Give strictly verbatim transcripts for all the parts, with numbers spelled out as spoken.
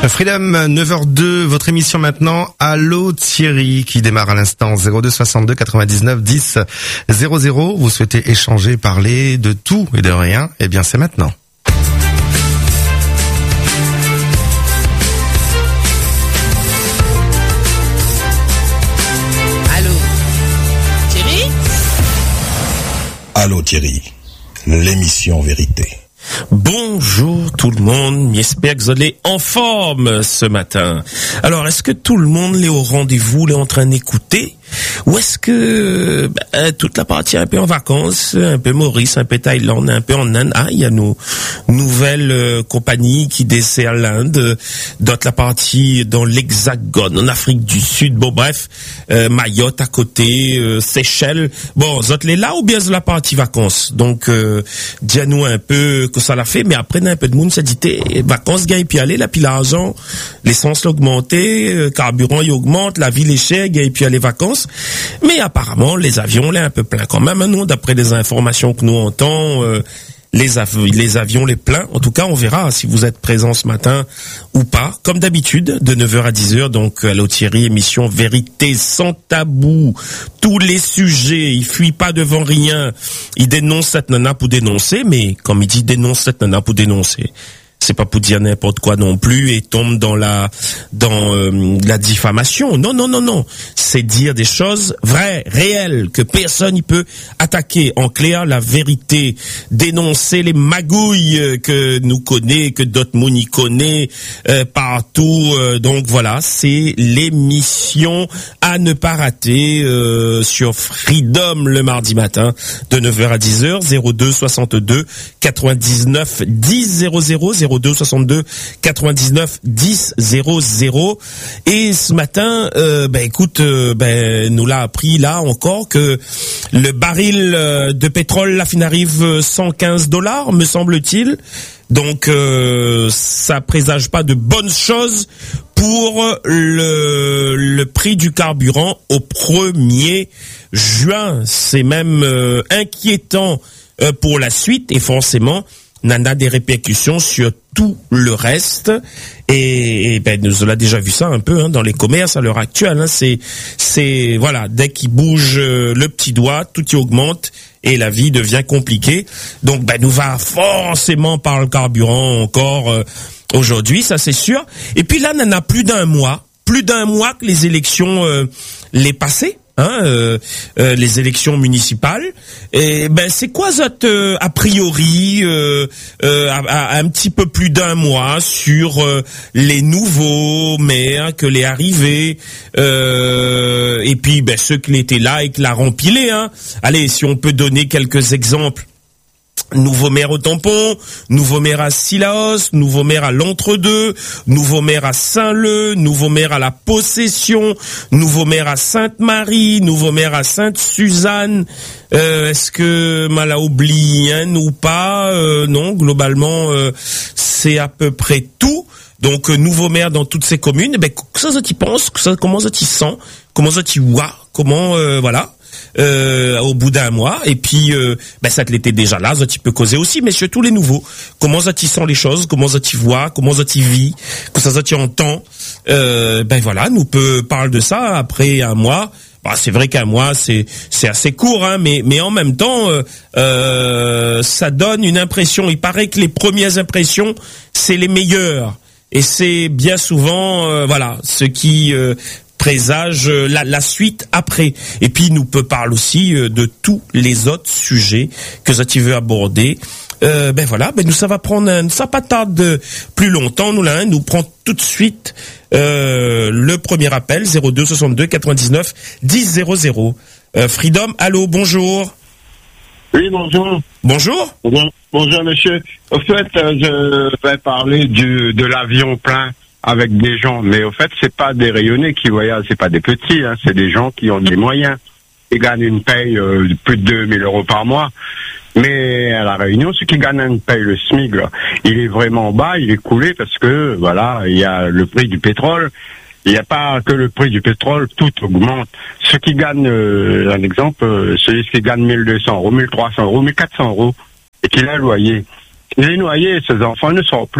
Freedom, neuf heures deux, votre émission maintenant, Allô Thierry, qui démarre à l'instant, zéro deux soixante-deux quatre-vingt-dix-neuf dix zéro zéro. Vous souhaitez échanger, parler de tout et de rien? Eh bien, c'est maintenant. Allô Thierry? Allô Thierry, l'émission Vérité. Bonjour tout le monde, j'espère que vous allez en forme ce matin. Alors, est-ce que tout le monde est au rendez-vous, est en train d'écouter? Ou est-ce que ben, toute la partie un peu en vacances, un peu Maurice, un peu Thaïlande, un peu en Inde? Ah, il y a nos nouvelles euh, compagnies qui desservent l'Inde, d'autres la partie dans l'Hexagone, en Afrique du Sud. Bon bref, euh, Mayotte à côté, euh, Seychelles. Bon, vous êtes là ou bien c'est la partie vacances? Donc, euh, dis-nous un peu que ça l'a fait, mais après, un peu de monde s'est dit, vacances, gagne puis aller, là, puis l'argent, l'essence l'a augmenté, euh, carburant il augmente, la ville est chère, gagne puis aller vacances. Mais apparemment, les avions, là, un peu pleins quand même, non? D'après les informations que nous entendons, euh, les, av- les avions, les pleins. En tout cas, on verra si vous êtes présents ce matin ou pas. Comme d'habitude, de neuf heures à dix heures, donc, Allô Thierry, émission Vérité sans tabou. Tous les sujets, il fuit pas devant rien. Il dénonce cette nana pour dénoncer, mais comme il dit, dénonce cette nana pour dénoncer. C'est pas pour dire n'importe quoi non plus et tombe dans la dans euh, la diffamation. Non, non, non, non. C'est dire des choses vraies, réelles, que personne n'y peut attaquer. En clair, la vérité. Dénoncer les magouilles que nous connaît, que d'autres monde y connaît euh, partout. Euh, donc voilà, c'est l'émission à ne pas rater euh, sur Freedom le mardi matin de neuf heures à dix heures. zéro deux soixante-deux quatre-vingt-dix-neuf dix zéro zéro zéro deux soixante-deux quatre-vingt-dix-neuf dix zéro zéro. Et ce matin, euh, ben écoute, euh, ben nous l'a appris là encore que le baril de pétrole la fin arrive cent quinze dollars, me semble-t-il. Donc euh, ça présage pas de bonnes choses pour le le prix du carburant au premier juin. C'est même euh, inquiétant euh, pour la suite et forcément Nana des répercussions sur tout le reste et, et ben nous avons déjà vu ça un peu hein, dans les commerces à l'heure actuelle. Hein, c'est c'est voilà dès qu'il bouge euh, le petit doigt, tout y augmente et la vie devient compliquée. Donc ben nous va forcément par le carburant encore euh, aujourd'hui, ça c'est sûr. Et puis là, Nana, plus d'un mois, plus d'un mois que les élections euh, les passées. Hein, euh, euh, les élections municipales. Et ben c'est quoi votre euh, a priori euh, euh, à, à un petit peu plus d'un mois sur euh, les nouveaux maires que les arrivés euh, et puis ben ceux qui étaient là et qui l'a rempilé. Hein. Allez, si on peut donner quelques exemples. Nouveau maire au Tampon, nouveau maire à Sillaos, nouveau maire à l'Entre-deux, nouveau maire à Saint-Leu, nouveau maire à la Possession, nouveau maire à Sainte-Marie, nouveau maire à Sainte-Suzanne. Euh, est-ce que mal a oublié un ou pas euh, Non, globalement, euh, c'est à peu près tout. Donc, euh, nouveau maire dans toutes ces communes. Ben, ça, ça t'y pense, ça, comment ça t'y sent, comment ça t'y voit, comment, euh, voilà. Euh, au bout d'un mois et puis euh, ben ça te l'était déjà là, ça tu peux causer aussi, mais surtout les nouveaux. Comment ça t'y sent les choses, comment ça t'y voit, comment ça t'y vit, que ça ça t'y entend. Euh, ben voilà, nous peut parler de ça après un mois. Bah c'est vrai qu'un mois c'est c'est assez court, hein, mais mais en même temps euh, euh, ça donne une impression. Il paraît que les premières impressions c'est les meilleures et c'est bien souvent euh, voilà ce qui euh, présage la, la suite après. Et puis, il nous peut parler aussi de tous les autres sujets que ça tu veux aborder. Euh, ben voilà, ben nous ça va prendre, un, ça pas tarde plus longtemps. Nous là, hein, nous prend tout de suite euh, le premier appel zéro deux soixante-deux quatre-vingt-dix-neuf dix zéro zéro. Euh, Freedom, allô, bonjour. Oui, bonjour. Bonjour. Bon, bonjour, monsieur. Au fait, je vais parler du de l'avion plein avec des gens, mais au fait, c'est pas des rayonnés qui voyagent, c'est pas des petits, hein, c'est des gens qui ont des moyens. Ils gagnent une paye euh, de plus de deux mille euros par mois. Mais à la Réunion, ceux qui gagnent une paye, le SMIC, là, il est vraiment bas, il est coulé parce que, voilà, il y a le prix du pétrole. Il n'y a pas que le prix du pétrole, tout augmente. Ceux qui gagnent, euh, un exemple, euh, celui qui gagne mille deux cents euros, mille trois cents euros, mille quatre cents euros, et qui a un loyer. Les loyers, ces enfants ne sortent plus.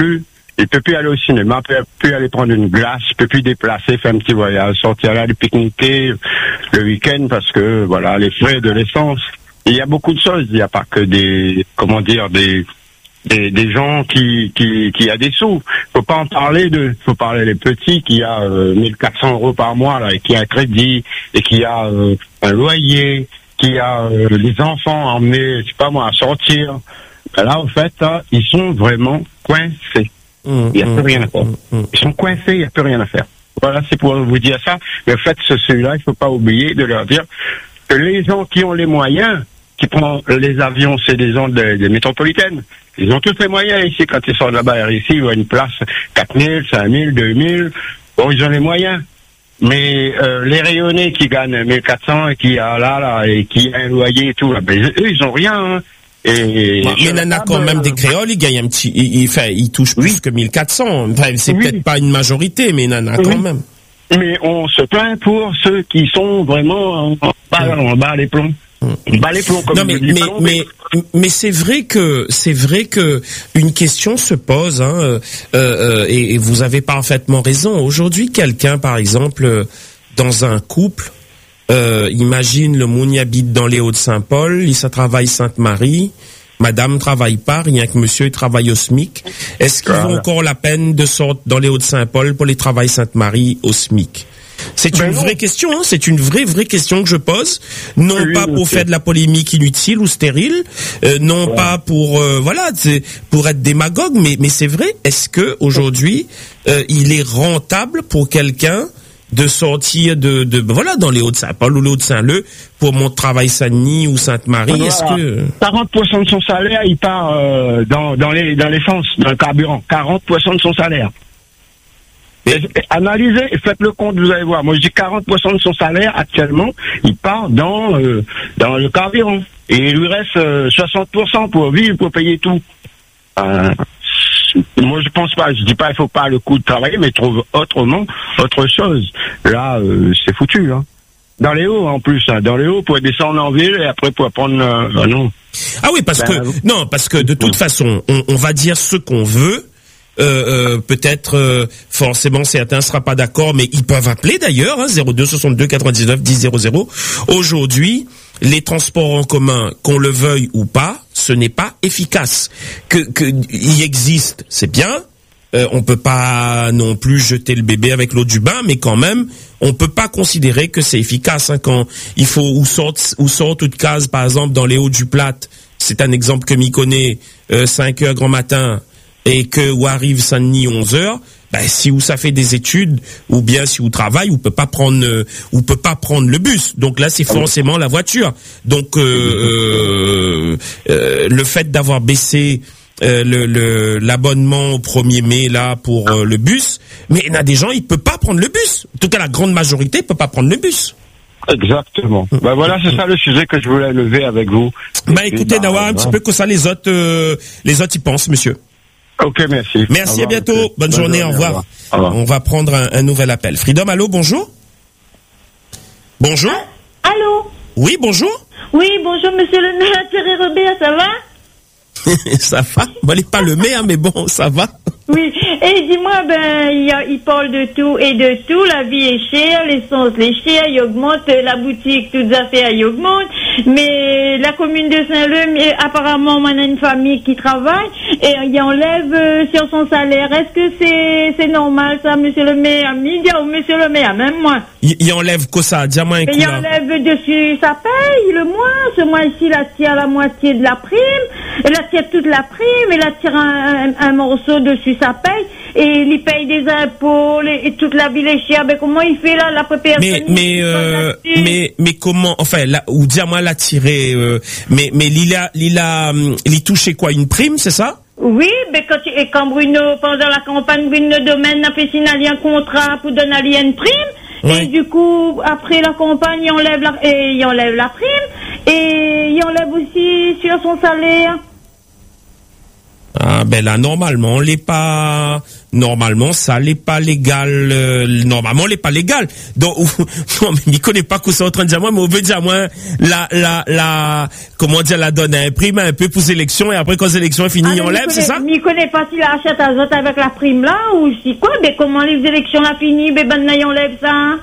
Il peut plus aller au cinéma, peut plus aller prendre une glace, peut plus déplacer, faire un petit voyage, sortir là, aller pique-niquer le week-end parce que voilà les frais de l'essence. Il y a beaucoup de choses. Il n'y a pas que des comment dire des des, des gens qui qui qui a des sous. Faut pas en parler de. Faut parler des petits qui a euh, mille quatre cents euros par mois là et qui a un crédit et qui a euh, un loyer, qui a euh, les enfants à emmener, je sais pas moi, à sortir. Ben là, en fait, là, ils sont vraiment coincés. Il n'y a plus rien à faire. Ils sont coincés, il n'y a plus rien à faire. Voilà, c'est pour vous dire ça. Mais en fait, celui-là, il ne faut pas oublier de leur dire que les gens qui ont les moyens, qui prennent les avions, c'est des gens des, des métropolitaines. Ils ont tous les moyens ici. Quand ils sortent là-bas, ici, ils ont une place quatre mille, cinq mille, deux mille. Bon, ils ont les moyens. Mais euh, les rayonnés qui gagnent mille quatre cents et qui a là, là, et qui a un loyer et tout, là, ben, eux, ils ont rien, hein. Et mais il y en a quand même des créoles, ils gagnent un petit, ils, enfin, ils touchent plus oui. que mille quatre cents. Enfin, c'est oui. peut-être pas une majorité, mais il y en a oui. quand même. Mais on se plaint pour ceux qui sont vraiment en bas, en bas les plombs. En bas les plombs, comme non, mais, mais, plombs, mais, mais, mais c'est vrai que, c'est vrai que une question se pose, hein, euh, euh, et, et vous avez parfaitement raison. Aujourd'hui, quelqu'un, par exemple, dans un couple, Euh, imagine le monde y habite dans les Hauts-de-Saint-Paul, il ça travaille Sainte-Marie, madame travaille pas, rien que monsieur il travaille au SMIC. Est-ce qu'il vaut encore la peine de sortir dans les Hauts-de-Saint-Paul pour les travailler Sainte-Marie au SMIC? C'est ben une non. vraie question, hein, c'est une vraie vraie question que je pose, non oui, pas pour okay. faire de la polémique inutile ou stérile, euh, non ouais. pas pour euh, voilà, pour être démagogue, mais mais c'est vrai. Est-ce que aujourd'hui euh, il est rentable pour quelqu'un de sortir de, de voilà dans les Hauts-de-Saint-Paul ou les Hauts-de-Saint-Leu pour mon travail Saint-Denis ou Sainte-Marie? Voilà. Est-ce que quarante pour cent de son salaire il part euh, dans dans les dans l'essence, dans le carburant. quarante pour cent de son salaire. Et... Analysez, faites le compte, vous allez voir. Moi, je dis quarante pour cent de son salaire actuellement, il part dans euh, dans le carburant et il lui reste euh, soixante pour cent pour vivre, pour payer tout. Euh, Moi, je pense pas. Je dis pas, il faut pas le coup de travailler, mais trouve autrement, autre chose. Là, euh, c'est foutu, hein. Dans les hauts, en plus, hein. Dans les hauts, pour descendre en ville et après pour prendre, euh, non. Ah oui, parce ben, que, non, parce que de toute façon, on, on va dire ce qu'on veut. Euh, euh, peut-être euh, forcément certains ne seront pas d'accord, mais ils peuvent appeler d'ailleurs, hein, zéro deux soixante-deux quatre-vingt-dix-neuf dix zéro zéro. Aujourd'hui, les transports en commun, qu'on le veuille ou pas, ce n'est pas efficace. Que, que il existe, c'est bien. Euh, on peut pas non plus jeter le bébé avec l'eau du bain, mais quand même, on peut pas considérer que c'est efficace, hein, quand il faut ou sorte ou sort toute case, par exemple dans les Hauts du Plat. C'est un exemple que m'y connaît. Euh, cinq heures grand matin. Et que où arrive Saint-Denis onze heures, ben si où ça fait des études ou bien si où travaille, ou peut pas prendre euh, ou peut pas prendre le bus. Donc là c'est forcément la voiture. Donc euh, euh, euh, le fait d'avoir baissé euh, le, le l'abonnement au premier mai là pour euh, le bus, mais il y a des gens ils peuvent pas prendre le bus. En tout cas la grande majorité peut pas prendre le bus. Exactement. Ben voilà, c'est ça le sujet que je voulais lever avec vous. Ben écoutez, bah, d'avoir un petit peu que ça les autres euh, les autres y pensent, monsieur. Ok, merci. Merci, à bientôt. Bonne, Bonne journée, journée, au revoir. revoir. Au revoir. On va prendre un, un nouvel appel. Freedom, allô, bonjour. Bonjour. Ah, allô. Oui, bonjour. Oui, bonjour, monsieur le maire, Thierry Robert, ça va? Ça va. Bon, il n'est pas le maire, mais bon, ça va. Oui, et dis-moi, ben, il, y a, il parle de tout et de tout, la vie est chère, l'essence est chère, il augmente, la boutique, toutes les affaires, il augmente, mais la commune de Saint-Leu, apparemment, on a une famille qui travaille, et il enlève euh, sur son salaire. Est-ce que c'est, c'est normal, ça, monsieur le maire, Midia ou monsieur le maire, même moi? Il, il enlève quoi ça? Dis-moi un coup, il enlève dessus sa paye, le mois, ce mois-ci, il attire la moitié de la prime, il attire toute la prime, il attire un, un, un morceau dessus sa paye, et il paye des impôts, les, et toute la ville est chère. Ben comment il fait là, la personne? Mais mais euh, mais mais comment? Enfin, là, ou dis-moi la tirer. Euh, mais mais il a il a il touchait quoi, une prime, c'est ça? Oui, mais quand, et quand Bruno, pendant la campagne, Bruno Domaine a fait signaler un contrat pour donner une prime. Ouais. Et du coup, après la campagne, il enlève la, et il enlève la prime, et il enlève aussi sur son salaire. Ah Ah ben là, normalement, les pas, normalement, ça l'est pas légal. Euh, normalement, l'est pas légal. Donc, non, mais il connaît pas quoi ça en train de dire moi, mais on veut dire moi, la, la, la, comment dire, la donne un prime un peu pour l'élection et après quand l'élection est finie, ah, on lève, c'est ça? Mais il connaît pas s'il achète à autres avec la prime là ou si quoi, mais comment les élections la fini, mais ben on lève ça.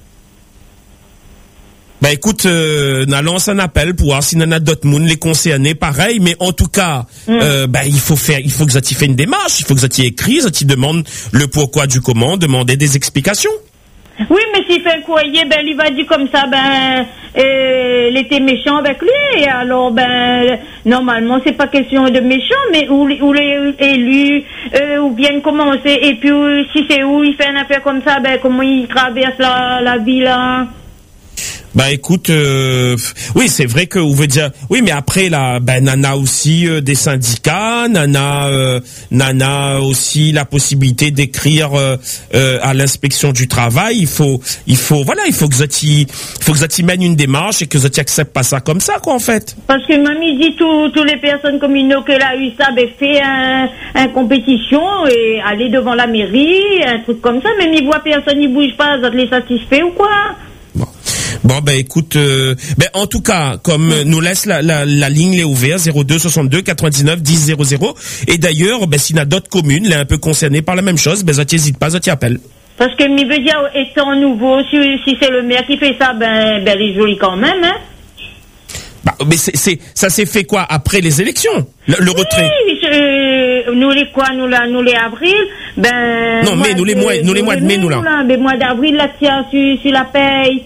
Ben écoute, euh, on lance un appel pour voir si Nana Dortmund les concernés, pareil, mais en tout cas, mm. euh, ben il faut faire, il faut que Zati fait une démarche, il faut que Zati écrit, Zati demande le pourquoi du comment, demander des explications. Oui, mais s'il fait un courrier, ben il va dire comme ça, ben euh, il était méchant avec lui, et alors ben normalement c'est pas question de méchant, mais où, où les élus euh, ou bien commencer, et puis si c'est où il fait une affaire comme ça, ben comment il traverse la, la ville là. Bah écoute, euh, oui c'est vrai que on veut dire, oui mais après là, ben Nana aussi euh, des syndicats, Nana, euh, Nana aussi la possibilité d'écrire euh, euh, à l'inspection du travail. Il faut, il faut, voilà, il faut que Zati, il faut que Zati mène une démarche et que Zati accepte pas ça comme ça quoi en fait. Parce que mamie dit tout, toutes les personnes communaux que la U S A B fait un, un compétition et aller devant la mairie, un truc comme ça, même il voit personne, il bouge pas, Zati les satisfait ou quoi? Bon. Bon ben écoute, euh, ben en tout cas, comme euh, nous laisse la, la, la ligne est ouverte zéro deux soixante-deux quatre-vingt-dix-neuf dix zéro zéro et d'ailleurs ben s'il y a d'autres communes là un peu concernées par la même chose, ben ça t'hésite pas, ça t'y appelle. Parce que mi veut dire étant nouveau, si, si c'est le maire qui fait ça, ben ben il est joli quand même, hein. Bah mais c'est c'est ça s'est fait quoi après les élections, le, le retrait. Oui, je, nous les quoi, nous là, nous les avril, ben. Non mais nous les mois, nous les mois de mai nous là. là mais mois d'avril là tiens sur sur la paye.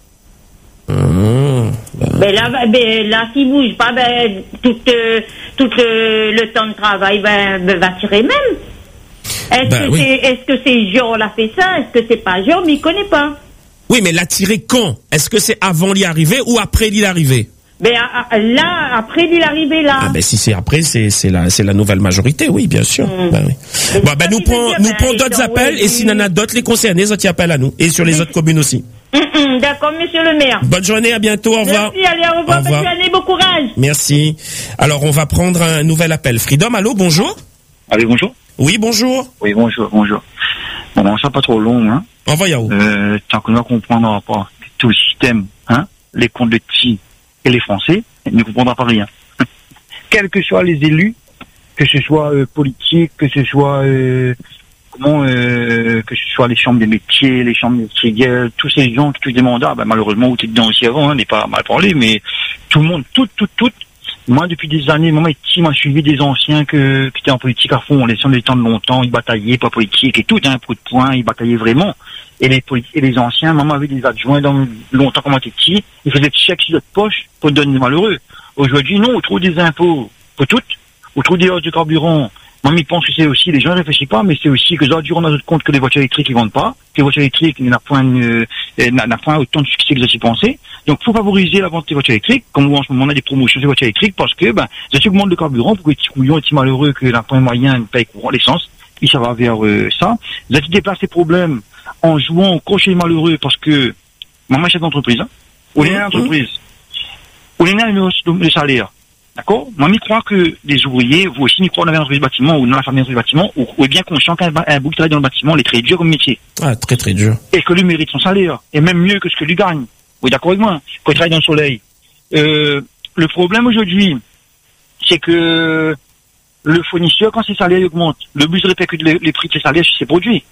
Mmh, ben... Ben là, ben là, s'il bouge pas, ben tout, euh, tout le, le temps de travail ben, ben, va tirer même. Est-ce ben, que oui. c'est, est-ce que c'est Jean l'a fait ça? Est-ce que c'est pas Jean, mais il connaît pas? Oui, mais l'a tiré quand? Est-ce que c'est avant l'y arriver ou après l'y arriver? Ben à, à, là, après l'y arrivé là. Ah ben si c'est après, c'est c'est la c'est la nouvelle majorité, oui, bien sûr. Mmh. Ben, oui. Bon ben nous prend nous ben, prend d'autres appels ouais, et si Nana d'autres les concernés, ça t'y appelle à nous et sur les autres communes aussi. Mmh, d'accord, monsieur le maire. Bonne journée, à bientôt, au revoir. Merci, allez, au revoir, au revoir. Bonne journée, bon courage. Merci. Alors, on va prendre un nouvel appel. Freedom, allô, bonjour. Allez, bonjour. Oui, bonjour. Oui, bonjour, bonjour. Bon, bon ça pas trop long, hein. Envoyez où. Euh, tant que nous comprendrons pas tout le système, hein, les comptes de T et les Français, ne comprendra pas rien. Quels que soient les élus, que ce soit euh, politique, que ce soit euh, comment euh, que ce soit les chambres des métiers, les chambres des métiers, tous ces gens qui touchent des mandats, ben, malheureusement, vous êtes dedans aussi avant, hein, n'est pas mal parlé, mais tout le monde, tout, tout, tout. Moi, depuis des années, maman et m'a suivi des anciens que, qui étaient en politique à fond, on laissait des temps de longtemps, ils bataillaient, pas politique et tout, un coup de poing, ils bataillaient vraiment. Et les et les anciens, maman avait des adjoints dans longtemps comme on était petit, ils faisaient des chèques sur notre poche pour donner des malheureux. Aujourd'hui, non, on trouve des impôts pour toutes, on trouve des hausses de carburant. Moi, je pense que c'est aussi, les gens ne réfléchissent pas, mais c'est aussi que aujourd'hui, on a notre compte que les voitures électriques ne vendent pas, que les voitures électriques n'ont point, euh, n'a point autant de succès que j'ai pensé. Donc, il faut favoriser la vente des voitures électriques, comme nous, en ce moment, on a des promotions des voitures électriques, parce que, ben, ça augmente le carburant, pour que les petits couillons, les petits malheureux, que l'emprunt moyen ne paye courant l'essence, et ça va vers euh, ça. Vous avez déplacé ces problèmes en jouant au crochet des malheureux, parce que, maman, chef d'entreprise, hein, on est une entreprise, on est une salaire. D'accord? Moi, je crois que les ouvriers, vous aussi, je crois dans l'entreprise du bâtiment ou dans la famille d'entreprise du bâtiment, ou, ou est bien conscient qu'un un bout qui travaille dans le bâtiment, il est très dur comme métier. Ah, très très dur. Et que lui mérite son salaire, et même mieux que ce que lui gagne. Vous êtes d'accord avec moi? Quand il travaille dans le soleil. Euh, le problème aujourd'hui, c'est que le fournisseur, quand ses salaires augmentent, le but de répercuter les, les prix de ses salaires sur ses produits.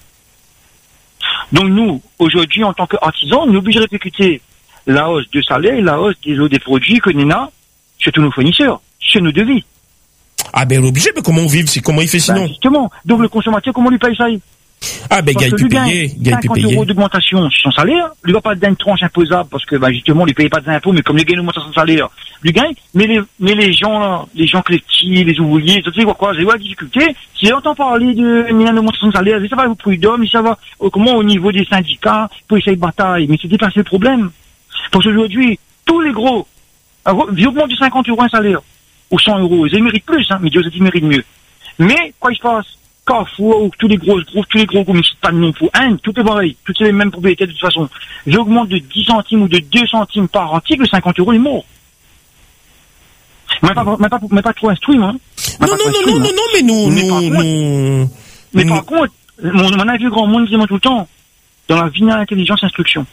Donc nous, aujourd'hui, en tant qu'artisans, nous obligons de répercuter la hausse de salaire et la hausse des autres des produits que Nena, chez tous nos fournisseurs, chez nos devis. Ah ben obligé, mais comment on vit, c'est comment il fait sinon? Ben justement, donc le consommateur, comment lui paye ça? Ah ben il gagne plus payé, il gagne plus payé. cinquante euros d'augmentation sur son salaire, lui va pas d'une tranche imposable parce que ben justement, lui paye pas d'impôts, mais comme lui gagne une augmentation de salaire, lui gagne, mais les, mais les gens là, les gens que les petits, les ouvriers, tu sais quoi, quoi, c'est quoi la difficulté? Si on entend parler de une augmentation de salaire, ça va au prud'homme, ça va comment au niveau des syndicats, pour essayer de bataille, mais c'est dépasser le problème. Parce qu'aujourd'hui, tous les gros, ils augmentent de cinquante euros un salaire, ou cent euros, ils méritent plus, hein, mais Dieu, ils méritent mieux. Mais, quoi il se passe? Carrefour, ou tous les gros groupes, tous les gros groupes, mais c'est pas de nom pour un, tout est pareil, toutes les mêmes propriétaires de toute façon. J'augmente de dix centimes ou de deux centimes par article, cinquante euros, il est mort. Mais pas, mais pas, mais pas trop instruit, moi. Non, non, non, non, non, non, mais nous, mais nous, par contre, nous... mais nous- par contre, mon, mon avis grand monde disait moi tout le temps, dans la vie, il y a intelligence, instruction.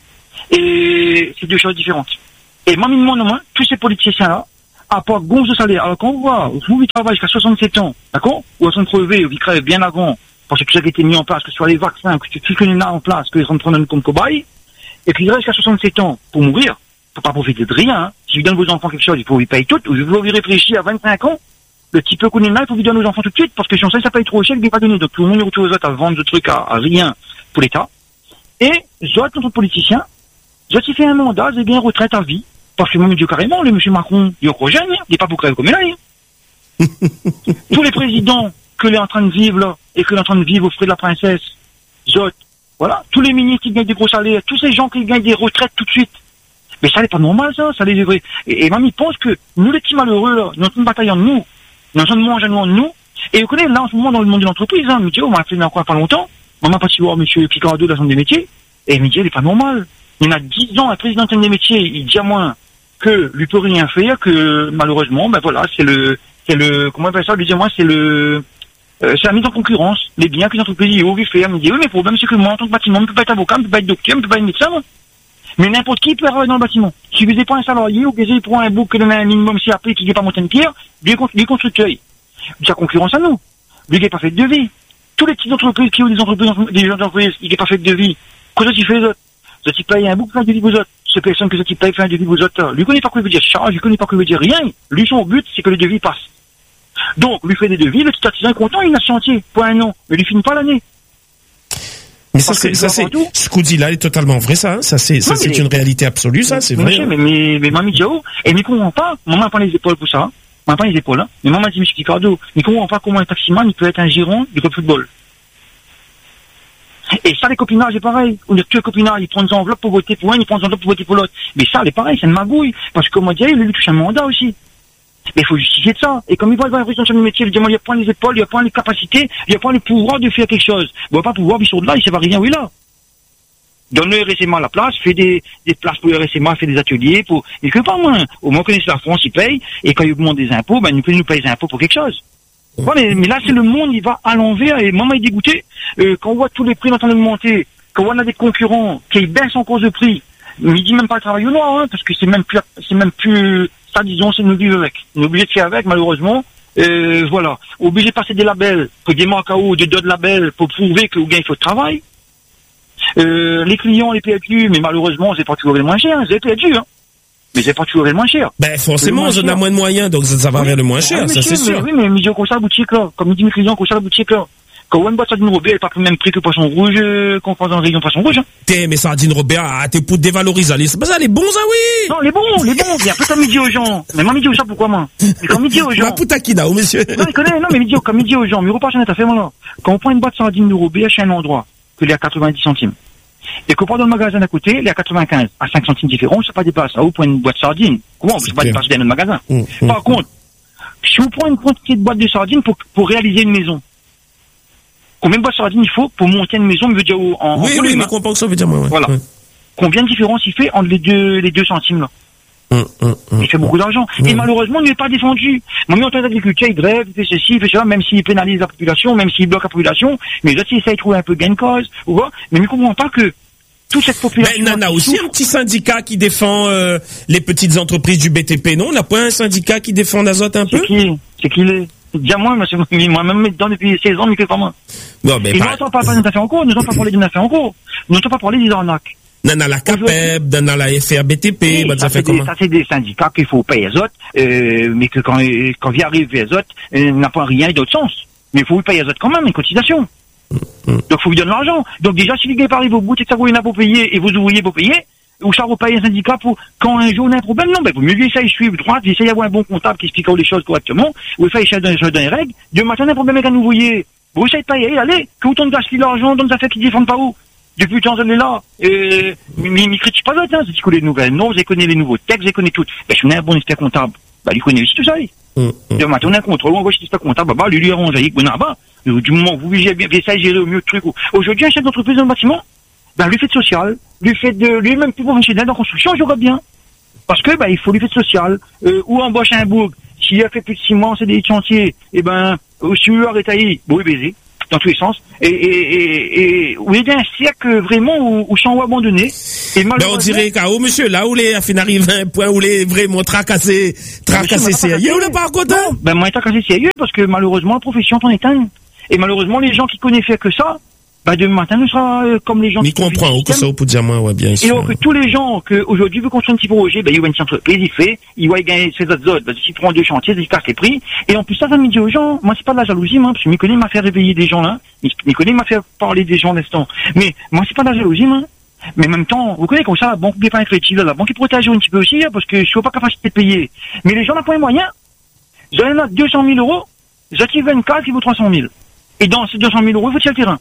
Et c'est deux choses différentes. Et moi, moi, moi, tous ces politiciens-là, à part gonze de salaire. Alors, quand on voit, vous, ils travaillent jusqu'à soixante-sept ans, d'accord? Ou à sont crevés, ou ils crèvent bien avant, parce que tout ça qui a été mis en place, que ce soit les vaccins, que tout ce qu'on a en place, que les gens prennent comme cobaye, et puis ils restent jusqu'à soixante-sept ans pour mourir, pour pas profiter de rien, hein. Si vous donnez vos enfants quelque chose, il faut vous payer tout, ou vous y réfléchir à vingt-cinq ans, le petit peu qu'on est là, il faut vous donner aux enfants tout de suite, parce que si on sait que ça paye trop cher, il n'est pas donné. Donc tout le monde est retrouvé aux autres à vendre des trucs à, à rien pour l'État. Et, Zot, notre politicien, Zot, il fait un mandat, c'est bien retraite à vie. Parce que moi, je dis carrément, le monsieur Macron, il est encore jeune, hein. Il n'est pas pour crève comme il est, hein. Tous les présidents que l'est en train de vivre, là, et que l'est en train de vivre au frais de la princesse, Zot, voilà, tous les ministres qui gagnent des gros salaires, tous ces gens qui gagnent des retraites tout de suite. Mais ça n'est pas normal, ça, ça les est vrai. Et, et même, ils pensent que nous, les petits malheureux, là, nous sommes bataillant de nous, nous sommes moins de nous, et vous connaissez, là, en ce moment, dans le monde de l'entreprise, hein, Midier, on m'a fait encore pas longtemps, on m'a pas su voir monsieur Picardo de la Chambre des métiers, et Midier, il n'est pas normal. Il y en a dix ans, un président de la Chambre des métiers, il dit à moi que lui peut rien faire, que malheureusement, ben voilà, c'est le, c'est le, comment on appelle ça, lui dit moi, c'est le, euh, c'est la mise en concurrence, les biens que les entreprises y ont vu faire. Il me dit, oui, mais le problème, c'est que moi, en tant que bâtiment, je ne peux pas être avocat, je ne peux pas être docteur, je ne peux pas être médecin, moi. Mais n'importe qui peut travailler dans le bâtiment. Si vous n'êtes pas un salarié, ou que vous pour un bouc que donne un minimum C A P qui n'est pas monté une pierre, lui est constructeur. C'est la concurrence à nous. Lui, il n'est pas fait de devis. Tous les petites entreprises qui ont des entreprises, des entreprises, il n'est pas fait de devis. Qu'est-ce qu'il fait les autres? Ça t'y paye un bouc, fait un devis aux autres. Cette personne que ça t'y paye, fait un devis aux autres. Lui connaît pas quoi veut dire charge, lui connaît pas quoi veut dire rien. Lui, son but, c'est que le devis passe. Donc, lui fait des devis, le petit artisan est content, il a chantier pour un an. Mais lui finit pas l'année. Mais ça, c'est, ça, c'est, ce qu'on dit là est totalement vrai, ça, hein. Ça, c'est, ça, c'est mais, une réalité absolue, ça, c'est mais, vrai. Mais, mais, mais, Mamie Diao, et mais comprend pas, maman n'a pas les épaules pour ça, maman n'a pas les épaules, hein. Mais maman dit, monsieur Picardo, mais comprend pas comment un taximan, il peut être un giron du club football. Et ça, les copinages, c'est pareil. On dit, tous les copinages, ils prennent des enveloppes pour voter pour un, ils prennent des enveloppes pour voter pour l'autre. Mais ça, c'est pareil, c'est une magouille. Parce que, comme on dit, lui, il touche un mandat aussi. Mais il faut justifier de ça. Et comme il voit, il va avoir un métier, il dit, moi, il n'y a pas les épaules, il n'y a pas les capacités, il n'y a pas le pouvoir de faire quelque chose. Il va pas pouvoir, il sort de là, il sait pas rien où il est là. Donne le R S M A la place, fait des, des places pour le R S M A, fait des ateliers pour, et que pas moins. Au moins, connaissez la France, il paye, et quand il augmente des impôts, ben, nous, nous paye des impôts pour quelque chose. Ouais, mais, mais là, c'est le monde, il va à l'envers, et maman est dégoûté, euh, quand on voit tous les prix en train d'augmenter, quand on a des concurrents qui baissent en cause de prix, mais il dit même pas le travail au noir, hein, parce que c'est même plus, c'est même plus, ça, disons, c'est nous vivre avec. On est obligé de faire avec, malheureusement, euh, voilà. Obligé de passer des labels, pour des marques à eau, des deux de labels, pour prouver que, gain, il faut de travail. Euh, les clients, les P H U, mais malheureusement, c'est pas toujours le moins cher, c'est les P H U, hein. Mais c'est pas toujours le moins cher. Ben, forcément, on a moins de moyens, donc ça, ça va vers le moins cher, oui, ça, monsieur, c'est sûr. Mais, oui, mais midi comme ça, la boutique, là. Comme il dit mes clients, comme ça, la boutique, là. Quand on boîte sardine Robert, elle n'est pas le même prix que poisson rouge, euh, qu'on prend dans le rayon poisson rouge, hein. T'es, mais sardine Robert, ah, t'es pour dévaloriser, allez, c'est pas ça, les bons, ça, oui! Non, les bons, les bons, bien, peut-être midi aux gens. Mais moi, midi aux gens, pourquoi, moi? Mais quand midi aux gens. Ma poutakina, oh, monsieur. Non, il connaît, non, mais midi, comme midi aux gens, mais repas, j'en ai fait, moi, quand on prend une boîte de sardine de Robert chez un endroit, que les à quatre-vingt-dix centimes. Et qu'on prend dans le magasin d'à côté, il est à quatre-vingt-quinze, à cinq centimes différents, ça pas dépasse. À vous pour une boîte de sardines. Comment? C'est pas dépasser dans notre magasin. Mmh, mmh. Par contre, si vous prenez une quantité de boîtes de sardines pour, pour réaliser une maison, combien de boîtes de sardines il faut pour monter une maison, veut dire, en, oui, en oui, mais comprends que ça veut dire moi, ouais. Voilà. Ouais. Combien de différence il fait entre les deux, les deux centimes, là? Mmh, mmh, mmh, il fait beaucoup d'argent. Mmh. Et malheureusement, il n'est pas défendu. Moi, en tant qu'agriculteur, il grève, il fait ceci, il fait cela, même s'il pénalise la population, même s'il bloque la population, mais là, s'il essaie de trouver un peu gain de cause, ou quoi, mais il ne comprend pas que toute cette population. Ben, on a aussi un petit syndicat qui défend euh, les petites entreprises du B T P, non? On n'a pas un syndicat qui défend l'Azote un peu? C'est qui? C'est qui l'est? Déjà moi, moi-même dedans depuis seize ans, mais que pas moi. Non, mais et nous n'entendons pas parler d'une affaire en cours, nous n'entendons pas parler d'une affaire en cours. Nous n'entendons pas parler des arnaques. On a la CAPEB, on a la F R B T P, bah, ça fait comment? Ça, c'est des syndicats qu'il faut payer les autres, euh, mais que quand, quand vient arriver les autres, euh, n'a pas rien d'autre sens. Mais il faut payer les autres quand même, une cotisation. Mm. Donc, il faut lui donner l'argent. Donc, déjà, si les gars arrivent au bout, c'est que ça vous n'a pas payé, et vos ouvriers pour payer, ou ça repaye un syndicat pour, quand un jour on a un problème, non, ben, vous mieux essayer de suivre droite, essayer d'avoir un bon comptable qui explique les choses correctement, ou il faut essayer de donner les règles. De matin, un problème avec un ouvrier. Vous essayez de payer, allez, que vous tentez d'acheter l'argent dans des affaires qui ne défendent pas où. Depuis tant d'années là, euh, mais il critique pas d'autres, hein, c'est qu'il les nouvelles normes, vous connaissez les nouveaux textes, vous connaissez tout. Ben, je connais un bon expert comptable. Bah, il connaît aussi tout ça, lui. Mmh, mmh. Donc, maintenant, on a un contrôle, on voit chez l'expert comptable, bah, lui, lui arrange, il bon, bah, du moment où vous essayez bien, essayez de gérer au mieux le truc. Aujourd'hui, un chef d'entreprise dans le bâtiment, bah, lui fait de social, lui fait de, lui-même, pour fonctionner dans la construction, j'aurais bien. Parce que, bah, il faut lui faire de social, euh, ou embaucher un bourg, S'il a fait plus de six mois en C D I de chantier, eh ben, au sueur est taillé, bon, il baiser, dans tous les sens. Et, et, et, et, où il y a un siècle vraiment où, où sont abandonnés. Et ben, on dirait qu'à oh, monsieur, là où les affaires arrivent à un point où les vraiment tracassés, tracassés sérieux, ou les pas content? Ben, moi, tracassé sérieux parce que malheureusement, la profession t'en éteint. Et malheureusement, les gens qui connaissent faire que ça, bah, demain matin, nous sera euh, comme les gens qui comprend, que ça, au pour dire moi, ouais, bien sûr. Et donc, que tous les gens, que, aujourd'hui, veulent construire un petit projet, bah, il y a une entreprise, il fait, il va gagner ses autres autres, parce qu'il prend deux chantiers, il casse les prix. Et en plus, ça, ça me dit aux gens, moi, c'est pas de la jalousie, moi, parce que je m'y connais, m'a fait réveiller des gens, là. Je m'y connais, m'a fait parler des gens l'instant. Mais, moi, c'est pas de la jalousie, moi. Mais en même temps, vous connaissez comme ça, la banque n'est pas créative, la banque est protégée un petit peu aussi, hein, parce que je suis pas capacité de payer. Mais les gens n'ont pas les moyens. Vous avez là deux cent mille euros, vous activez une case qui vaut trois cent mille. Et dans ces deux cent mille euros, il faut tirer le terrain.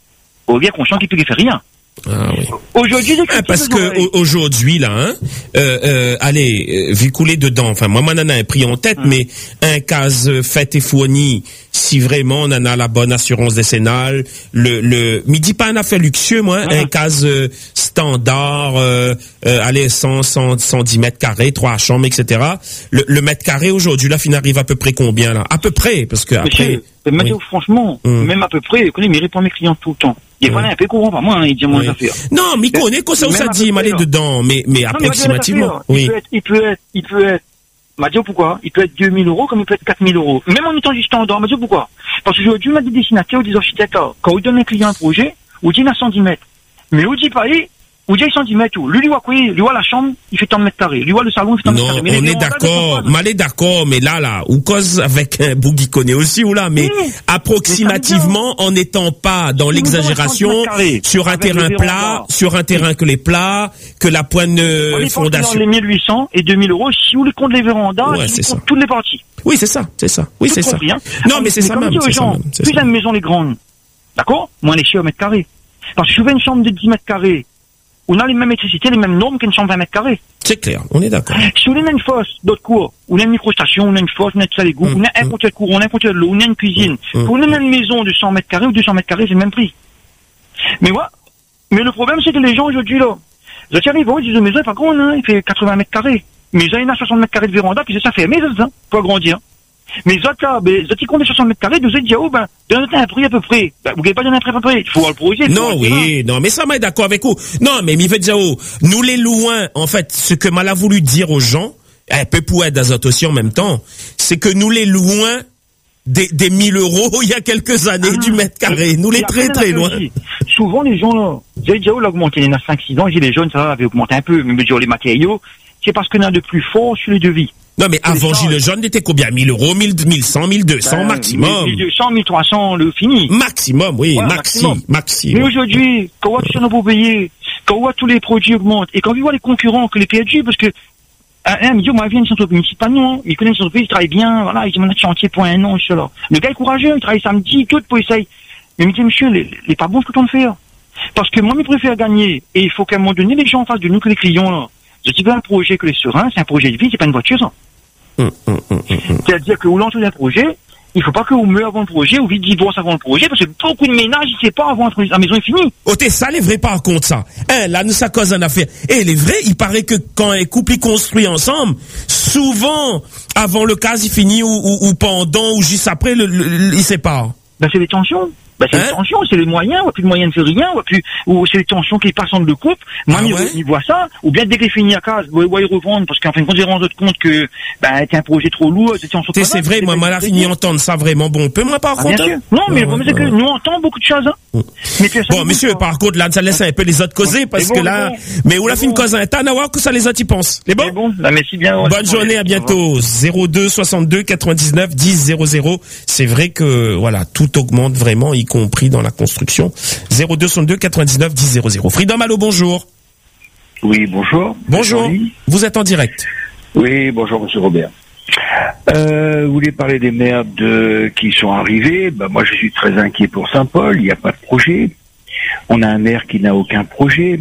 Au bien conscient qu'il peut faire rien. Ah oui. Aujourd'hui, ah, parce que aujourd'hui là, hein, euh, euh, allez, euh, vu couler dedans. Enfin, moi, m'en en a un prix en tête, hum. mais un case fait et fourni. Si vraiment on en a la bonne assurance décennale, le le, m'y dit pas un affaire luxueux, moi, hum. un case euh, standard, euh, euh, allez, cent, cent, cent dix mètres carrés, trois chambres, et cetera. Le, le mètre carré aujourd'hui là, fin arrive à peu près combien là? À peu près, parce que après. Mais oui. Franchement, hum. même à peu près, connais, mais il répond à mes clients tout le temps. Il est pas un peu courant par moi, hein, il dit moins d'affaires. Non, mais connaît quoi ça, ça dit, m'aller dedans, mais, mais non, approximativement. Mais oui. Il peut être, il peut être, il peut être, m'a dit pourquoi? Il peut être deux mille euros comme il peut être quatre mille euros. Même en étant du standard, m'a dit pourquoi? Parce que j'ai m'a des dessinateurs ou des architectes, quand on donne un client un projet, on dit à cent dix mètres. Mais on dit pas, ou dit cent dix mètres, lui, lui, voit quoi? Lui, voit la chambre, il fait tant de mètres carrés. Lui, voit le salon, il fait tant de mètres carrés. Non, on est d'accord. Mal est d'accord, mais là, là, ou cause avec un bout qui connaît aussi, ou là, mais oui, approximativement, en n'étant pas dans l'exagération, sur un terrain plat, sur un terrain que les plats, que la pointe de fondation. Dans les mille huit cents et deux mille euros, si vous les comptez les vérandas, ouais, c'est ça. Toutes les parties. Oui, c'est ça, c'est ça. Oui, c'est ça. Hein. Non, mais c'est ça même. Plus la maison est grande. D'accord? Moins les chiens au mètre carré. Parce que si vous avez une chambre de dix mètres carrés, on a les mêmes électricités, les mêmes normes qu'une chambre vingt mètres carrés. C'est clair, on est d'accord. Si on a une fosse d'autres cours, on a une microstation, on a une fosse, on a une salle d'égout, mmh, on a un compteur de cours, on a un compteur de l'eau, on a une cuisine. Mmh, on a une maison de cent mètres carrés ou deux cents mètres carrés, c'est le même prix. Mais moi, mais le problème, c'est que les gens aujourd'hui, là, ils arrivent, ils disent, mais ça, c'est pas grand, hein, il fait quatre-vingts mètres carrés. Mais ça, il y a soixante mètres carrés de véranda, puis ça fait, mais ça, hein, pour agrandir. Mais les autres, là, ben, les autres, ils comptent les soixante mètres carrés, nous, ils disent, oh, ben, donnez un prix à peu près. Ben, vous n'avez pas donné un prix à peu près. Il faut voir le projet. Non, oui, non, mais ça, moi, d'accord avec vous. Non, mais, il veut dire, oh, nous, les loin, en fait, ce que Mal a voulu dire aux gens, un peu pour être d'Azote aussi en même temps, c'est que nous, les loin des, des mille euros, il y a quelques années, ah, du mètre carré. Nous, les très, très loin. Souvent, les gens, là, vous avez dit, oh, l'augmenté, il y en a cinq, six ans, j'ai les jeunes, ça avait augmenté un peu, mais dire, les matériaux, c'est parce qu'on a de plus fort sur les devis. Non, mais avant Gilles Jaune, était combien? mille euros, mille, mille cent, mille deux cents, ben, maximum. mille deux cents, mille trois cents, le fini. Maximum, oui, ouais, maxi, maximum. maxi. Mais aujourd'hui, quand on voit que nos beaux payés, quand on voit tous les produits augmentent, et quand on voit les concurrents, que les P H G, parce que, un, me dit, moi, vient une entreprise, c'est pas non, il connaît une entreprise, il travaille bien, voilà, il demande un chantier pour un an, cela. Le gars est courageux, il travaille samedi, tout pour essayer. Mais il me dit, monsieur, les, les pas bons, ce que t'en faire. Parce que moi, je préfère gagner, et il faut qu'à un moment donné, les gens en face de nous, que les clients, là, je dis, un projet que les sereins, c'est un projet de vie, c'est pas une voiture, ça. Hum, hum, hum, hum. C'est-à-dire que vous lancez un projet, il faut pas que vous meurez avant le projet ou vite divorce avant le projet, parce que beaucoup de ménages, ils ne savent pas avant la maison est finie. Oh, t'es ça, les vrais par contre, ça. Hein, là, nous, ça cause une affaire. Et les vrais, il paraît que quand un couple, ils construit ensemble, souvent, avant le cas, il finit ou, ou, ou pendant, ou juste après, le, le, le, ils séparent. Ben, c'est les tensions. Ben, c'est hein? les tensions, c'est les moyens, ou plus de moyens de faire rien, ou plus, ou c'est les tensions qui passent entre le couple. Moi, ah, ouais? il voit ça, ou bien dès qu'il finit à case, vous voyez revendre, parce qu'en fin de compte, ils rendent compte que, ben, c'était un projet trop lourd, c'était en C'est, c'est vrai, moi, moi, là, fini entendre ça vraiment. Bon, peut-moi par ah, contre. Bien sûr. Non, mais le problème, c'est que nous, on entend beaucoup de choses, hein. Mm. Mais bon, monsieur, ça, par contre, là, ça laisse un peu les autres causer, parce bon, que là, bon. mais où la fin de cause, un tas, voir que ça les autres y pensent. Les bons? Bon, là, merci bien. Bonne journée, à bientôt. zéro deux soixante-deux quatre-vingt-dix-neuf dix zéro zéro. C'est vrai que, voilà, tout augmente vraiment, y compris dans la construction. zéro deux soixante-deux quatre-vingt-dix-neuf dix zéro zéro. Freedom, allô, bonjour. Oui, bonjour. Bonjour. Vous êtes en direct. Oui, bonjour, monsieur Robert. Euh, vous voulez parler des maires de, qui sont arrivés. Ben, moi, je suis très inquiet pour Saint-Paul. Il n'y a pas de projet. On a un maire qui n'a aucun projet.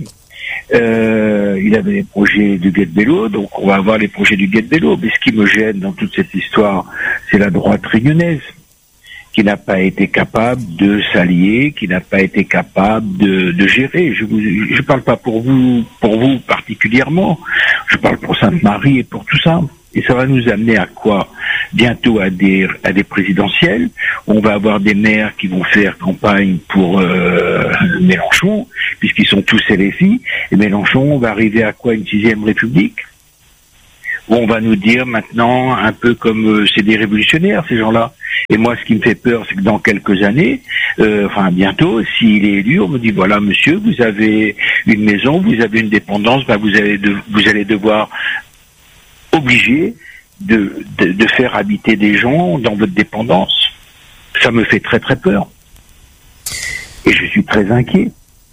Euh, il avait des projets du Guet de Bello, donc on va avoir les projets du Guet de Bello. Mais ce qui me gêne dans toute cette histoire, c'est la droite réunionnaise, qui n'a pas été capable de s'allier, qui n'a pas été capable de, de gérer. Je vous, je parle pas pour vous, pour vous particulièrement. Je parle pour Sainte-Marie et pour tout ça. Et ça va nous amener à quoi? Bientôt à des à des présidentielles. On va avoir des maires qui vont faire campagne pour euh, Mélenchon, puisqu'ils sont tous L F I. Et Mélenchon va arriver à quoi? Une sixième République? Où on va nous dire maintenant, un peu comme euh, c'est des révolutionnaires, ces gens-là. Et moi, ce qui me fait peur, c'est que dans quelques années, euh, enfin bientôt, s'il est élu, on me dit, voilà, monsieur, vous avez une maison, vous avez une dépendance, ben vous, allez de, vous allez devoir obliger de, de, de faire habiter des gens dans votre dépendance. Ça me fait très très peur. Et je suis très inquiet.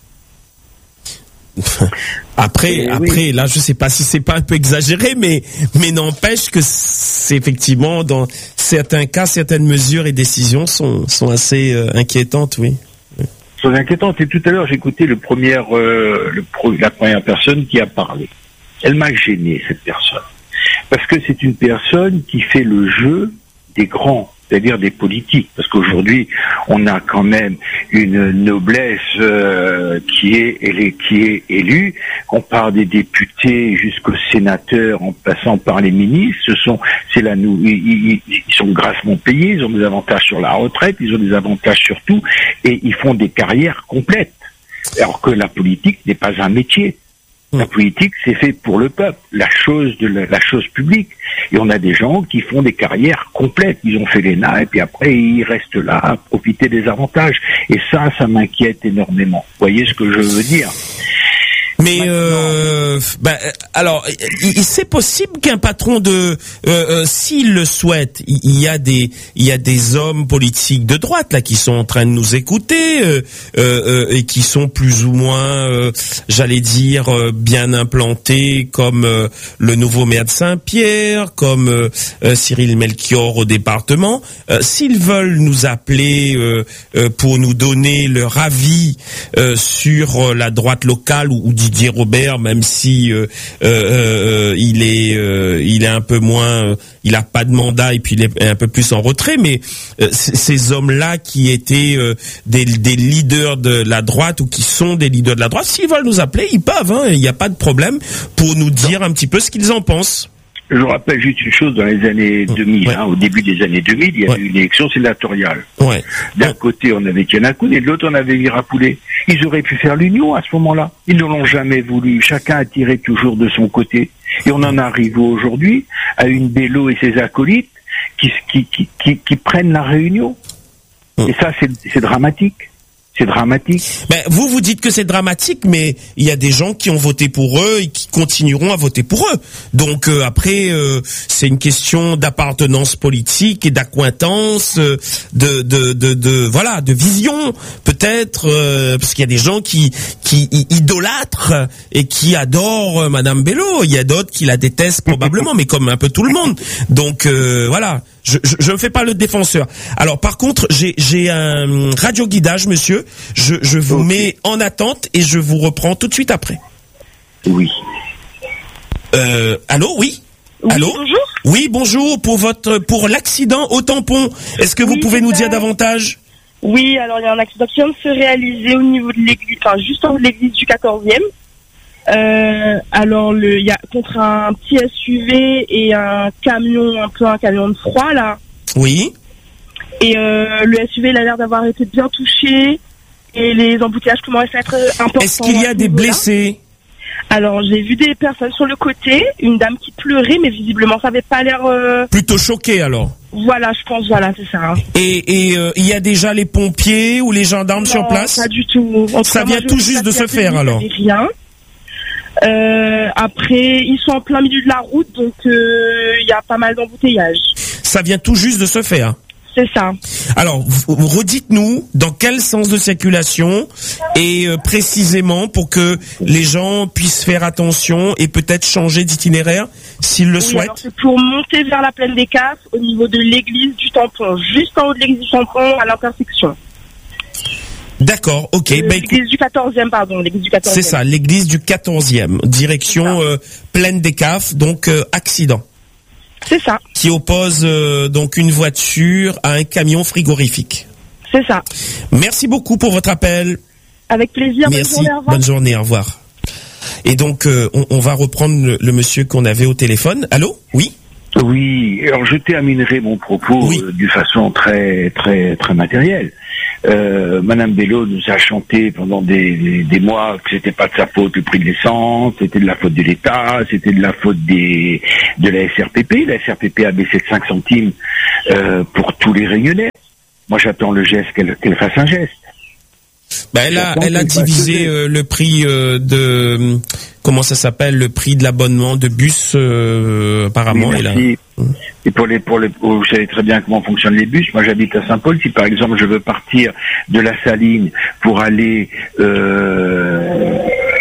Après, Et après, oui. là, je sais pas si c'est pas un peu exagéré, mais, mais n'empêche que c'est effectivement, dans certains cas, certaines mesures et décisions sont, sont assez euh, inquiétantes, oui. C'est inquiétant. Et tout à l'heure, j'ai écouté le premier, euh, le pro, la première personne qui a parlé. Elle m'a gêné, cette personne. Parce que c'est une personne qui fait le jeu des grands, c'est-à-dire des politiques. Parce qu'aujourd'hui, on a quand même une noblesse euh, qui est elle qui est élue. On part des députés jusqu'aux sénateurs, en passant par les ministres. Ce sont, c'est la nous, ils, ils, ils sont grassement payés. Ils ont des avantages sur la retraite. Ils ont des avantages sur tout, et ils font des carrières complètes. Alors que la politique n'est pas un métier. La politique, c'est fait pour le peuple, la chose de la, la chose publique. Et on a des gens qui font des carrières complètes. Ils ont fait l'E N A et puis après ils restent là à profiter des avantages. Et ça, ça m'inquiète énormément. Vous voyez ce que je veux dire? Mais euh, bah, alors, il, c'est possible qu'un patron de, euh, euh, s'il le souhaite, il, il y a des, il y a des hommes politiques de droite là qui sont en train de nous écouter euh, euh, et qui sont plus ou moins, euh, j'allais dire, euh, bien implantés, comme euh, le nouveau maire de Saint-Pierre, comme euh, euh, Cyril Melchior au département. Euh, s'ils veulent nous appeler euh, euh, pour nous donner leur avis euh, sur euh, la droite locale ou, ou Didier Robert, même si euh, euh, il est euh, il est un peu moins, euh, il a pas de mandat et puis il est un peu plus en retrait, mais euh, c- ces hommes-là qui étaient euh, des, des leaders de la droite ou qui sont des leaders de la droite, s'ils veulent nous appeler, ils peuvent, hein, il n'y a pas de problème pour nous dire un petit peu ce qu'ils en pensent. Je vous rappelle juste une chose, dans les années deux mille, Ouais. hein, au début des années deux mille, il y avait Ouais. une élection sénatoriale. Ouais. D'un Ouais. côté, on avait Kenakun et de l'autre, on avait Ira Poulet. Ils auraient pu faire l'union à ce moment-là. Ils ne l'ont jamais voulu. Chacun a tiré toujours de son côté. Et on en arrive aujourd'hui à une Bello et ses acolytes qui, qui, qui, qui, qui prennent la réunion. Et ça, c'est, c'est dramatique. C'est dramatique. Ben, vous, vous dites que c'est dramatique, mais il y a des gens qui ont voté pour eux et qui continueront à voter pour eux. Donc euh, après, euh, c'est une question d'appartenance politique et d'accointance, euh, de, de, de, de, voilà, de vision peut-être, euh, parce qu'il y a des gens qui, qui i- idolâtrent et qui adorent euh, Madame Bello. Il y a d'autres qui la détestent probablement, mais comme un peu tout le monde. Donc euh, voilà. Je, je, je ne fais pas le défenseur. Alors par contre, j'ai, j'ai un radio-guidage, monsieur. Je, je vous Ok. mets en attente et je vous reprends tout de suite après. Oui. Euh, allô, oui. Oui, Allô. bonjour. Oui, bonjour. Pour votre, pour l'accident au tampon, est-ce que vous Oui, pouvez c'est nous ça. dire davantage? Oui, alors il y a un accident qui vient de se réaliser au niveau de l'église, enfin juste en haut de l'église du quatorzième. Euh, alors le, il y a contre un petit S U V et un camion, un peu un camion de froid là. Oui. Et euh, le S U V il a l'air d'avoir été bien touché et les embouteillages commencent à être importants. Est-ce qu'il y à a ce des niveau-là. blessés? Alors j'ai vu des personnes sur le côté, une dame qui pleurait, mais visiblement ça avait pas l'air. euh, Plutôt choqués alors. Voilà, je pense, voilà, c'est ça. hein. Et, et euh, il y a déjà les pompiers ou les gendarmes sur Non, place? Pas du tout. En tout Ça cas, moi, vient je tout me suis juste de passée se à faire, Péry, alors. il y avait rien. Euh, après, ils sont en plein milieu de la route, donc euh, il y a pas mal d'embouteillages. Ça vient tout juste de se faire. C'est ça. Alors, vous- vous redites-nous dans quel sens de circulation et euh, précisément pour que les gens puissent faire attention et peut-être changer d'itinéraire s'ils le Oui, souhaitent. alors c'est pour monter vers la plaine des Casses au niveau de l'église du Tampon, juste en haut de l'église du Tampon à l'intersection. D'accord, ok. Euh, Bah, écoute, l'église du quatorzième, pardon, l'église du quatorzième. c'est ça, l'église du quatorzième, direction euh, plaine des Cafes, donc euh, accident, C'est ça, qui oppose euh, donc une voiture à un camion frigorifique. c'est ça. Merci beaucoup pour votre appel. Avec plaisir. Bonne Merci. journée, au revoir. Bonne journée, au revoir. Et donc, euh, on, on va reprendre le, le monsieur qu'on avait au téléphone. Allô? Oui? Oui, alors je terminerai mon propos Oui. euh, d'une façon très très très matérielle. Euh, Madame Bello nous a chanté pendant des, des, des mois que c'était pas de sa faute le prix de l'essence, c'était de la faute de l'État, c'était de la faute des de la S R P P. La S R P P a baissé de cinq centimes euh, pour tous les Réunionnais. Moi, j'attends le geste qu'elle qu'elle fasse un geste. Ben, elle a, J'attends elle a qu'elle fasse divisé le geste. euh, le prix euh, de comment ça s'appelle, le prix de l'abonnement de bus euh, apparemment. Oui, elle a- merci. Et pour les, pour les, pour- vous savez très bien comment fonctionnent les bus. Moi, j'habite à Saint-Paul. Si par exemple je veux partir de la Saline pour aller euh,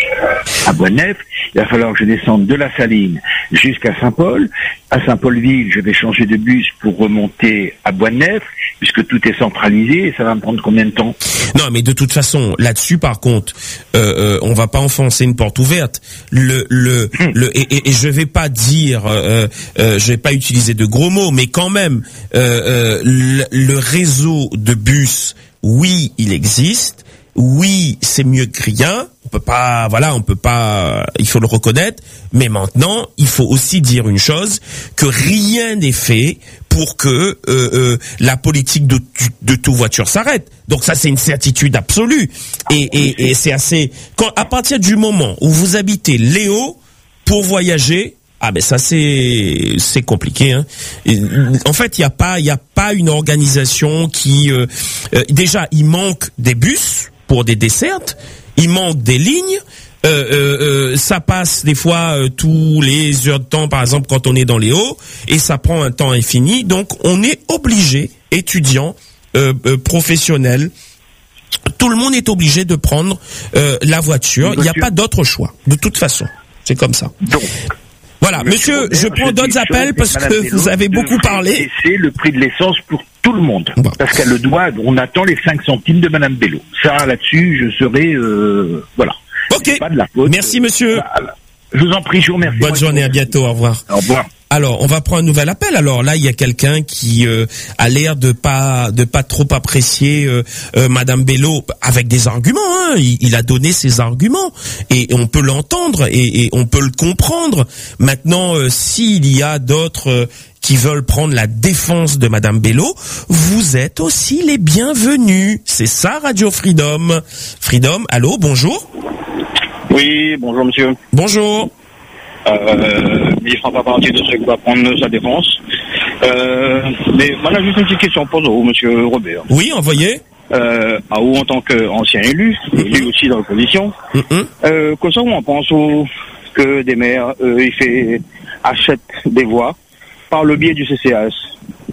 à Bois-de-Neuf, il va falloir que je descende de la Saline jusqu'à Saint-Paul. À Saint-Paul-Ville, je vais changer de bus pour remonter à Bois-de-Neuf, puisque tout est centralisé. Et ça va me prendre combien de temps? Non, mais de toute façon, là-dessus, par contre, euh, euh, on va pas enfoncer une porte ouverte. Le, le, le, et, et, et je vais pas dire, euh, euh, je vais pas utiliser de gros mots, mais quand même, euh, euh, le, le réseau de bus, oui, il existe. Oui, c'est mieux que rien. On peut pas, voilà, on peut pas, il faut le reconnaître. Mais maintenant, il faut aussi dire une chose, que rien n'est fait pour que euh, euh, la politique de, de tout voiture s'arrête. Donc ça, c'est une certitude absolue. Et, et, et c'est assez. Quand à partir du moment où vous habitez Léo pour voyager. Ah ben ça c'est c'est compliqué. Hein. Et, en fait, il y a pas il y a pas une organisation qui euh, euh, déjà il manque des bus pour des dessertes, il manque des lignes. Euh, euh, euh, ça passe des fois euh, tous les heures de temps, par exemple quand on est dans les hauts, et ça prend un temps infini. Donc on est obligé, étudiants, euh, euh, professionnels, tout le monde est obligé de prendre euh, la voiture. Il n'y a pas d'autre choix. De toute façon, c'est comme ça. Donc. Voilà, monsieur, Robert, je prends d'autres appels parce que vous avez beaucoup parlé. C'est le prix de l'essence pour tout le monde. Bon. Parce qu'elle le doit, on attend les cinq centimes de Madame Bello. Ça, là-dessus, je serai, euh, voilà. Ok. C'est pas de la faute. Merci, monsieur. Voilà. Je vous en prie, je vous remercie. Bonne journée, à bientôt, au revoir. Au revoir. Alors, on va prendre un nouvel appel. Alors là, il y a quelqu'un qui euh, a l'air de pas de pas trop apprécier euh, euh, Madame Bello avec des arguments. Hein. Il, il a donné ses arguments et on peut l'entendre et, et on peut le comprendre. Maintenant, euh, s'il y a d'autres euh, qui veulent prendre la défense de Madame Bello, vous êtes aussi les bienvenus. C'est ça, Radio Freedom. Freedom, allô, bonjour. Oui, bonjour monsieur. Bonjour. Euh, mais il ne fera pas partie de ceux qui va prendre sa défense. Euh, mais voilà, juste une petite question pour vous, monsieur Robert. Oui, envoyez. Euh, à vous en tant qu'ancien élu, élu aussi dans l'opposition, Mm-hmm. euh, que ça, on pense au, que des maires, euh, ils fait, achètent des voix par le biais du C C A S.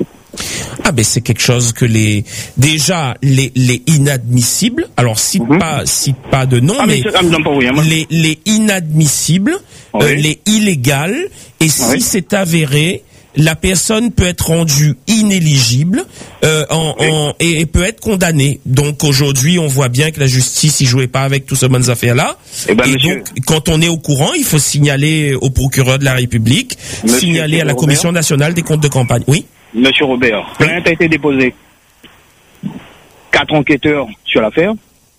Ah ben c'est quelque chose que les déjà les les inadmissibles. Alors cite Mhm. pas cite pas de nom, Ah, mais mais c'est- ah, mais non, pas oui, hein, moi. les les inadmissibles, Oui. euh, les illégales. Et si Oui. c'est avéré, la personne peut être rendue inéligible euh, en, Oui. en- et, et peut être condamnée. Donc aujourd'hui, on voit bien que la justice y jouait pas avec toutes ces bonnes affaires-là. Eh ben, et monsieur- donc, quand on est au courant, il faut signaler au procureur de la République, Monsieur signaler à la Robert. Commission nationale des comptes de campagne. Oui. Monsieur Robert, plainte a été déposée. Quatre enquêteurs sur l'affaire.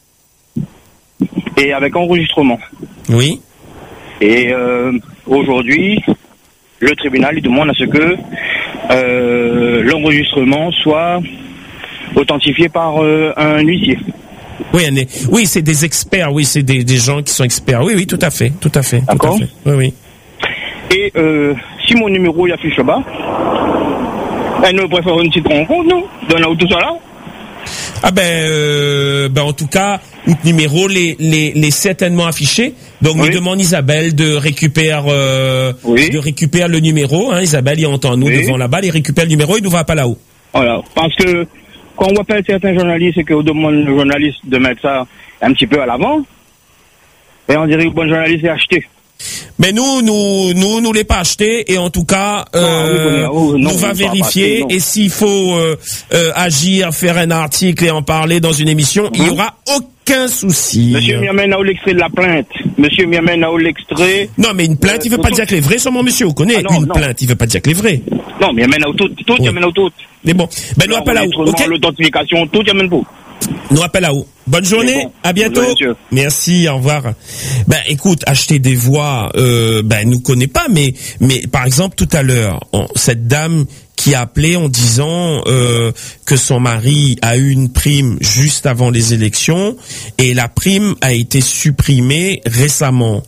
Et avec enregistrement. Oui. Et euh, aujourd'hui, le tribunal il demande à ce que euh, l'enregistrement soit authentifié par euh, un huissier. Oui, on est- oui, c'est des experts, oui, c'est des, des gens qui sont experts. Oui, oui, tout à fait, tout à fait. tout à D'accord. fait. Oui, oui. Et euh, si mon numéro il affiche là-bas, elle ne préfère une petite rencontre, non? Dans la tout ça là? Ah ben, euh, ben en tout cas, notre numéro les les les certainement affiché. Donc Oui. nous demande Isabelle de récupérer euh, Oui. de récupérer le numéro. Hein, Isabelle, il entend nous Oui. devant là-bas, il récupère le numéro, il nous va pas là-haut. Voilà. Parce que quand on appelle certains journalistes et qu'on demande aux journalistes de mettre ça un petit peu à l'avant, et on dirait que le bon journaliste est acheté. Mais nous, nous, nous, nous l'ai pas acheté et en tout cas, Non, euh, oui, oui, oui, non, on va oui, pas vérifier acheté, non. et s'il faut euh, euh, agir, faire un article et en parler dans une émission, il y aura aucun souci. Monsieur m'amène à où l'extrait de la plainte. Monsieur m'amène à où l'extrait. Non, mais une plainte, Euh, il veut pas tout- dire que les vrais sont mon monsieur, vous connaissez. Ah non, une non. plainte, il veut pas dire que les vrais. Non, mais m'amène à tout, tout, Oui. m'amène à tout. Mais bon, ben nous pas là-haut, ok? L'authentification, tout, m'amène pour. Nous appelle à haut. Bonne journée, bon. à bientôt. Bonjour, Merci, au revoir. Ben écoute, acheter des voix, euh, ben nous connaît pas, mais mais par exemple tout à l'heure, on- cette dame qui a appelé en disant euh, que son mari a eu une prime juste avant les élections et la prime a été supprimée récemment.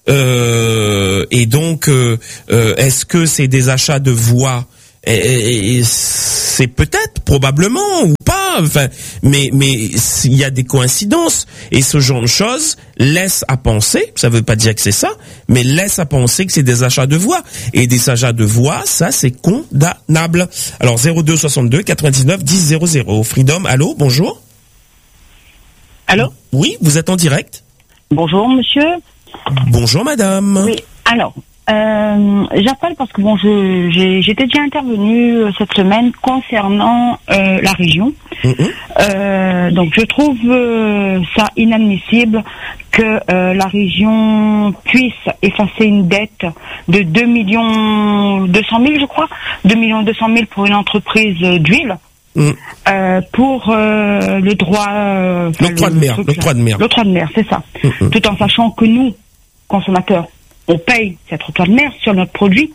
Euh, et donc, euh, euh, est-ce que c'est des achats de voix? Et, et- et c'est peut-être, probablement ou pas, enfin, mais mais il y a des coïncidences et ce genre de choses laisse à penser. Ça veut pas dire que c'est ça, mais laisse à penser que c'est des achats de voix et des achats de voix, ça c'est condamnable. Alors zéro deux soixante-deux quatre-vingt-dix-neuf dix zéro zéro. Freedom, allô, bonjour. Allô? Oui, vous êtes en direct. Bonjour, monsieur. Bonjour, madame. Oui, alors, euh, j'appelle parce que bon, je, j'ai, j'étais déjà intervenue euh, cette semaine concernant euh, la région. Mhm. Euh, donc, je trouve euh, ça inadmissible que euh, la région puisse effacer une dette de deux millions deux cent mille, je crois, deux millions deux cent mille pour une entreprise euh, d'huile. Mm. Euh, pour euh, le droit euh, enfin, L'octroi le- de mer, truc, l'octroi là. de mer. L'octroi de mer, c'est ça. Mhm. Tout en sachant que nous, consommateurs, on paye cet octroi de mer sur notre produit.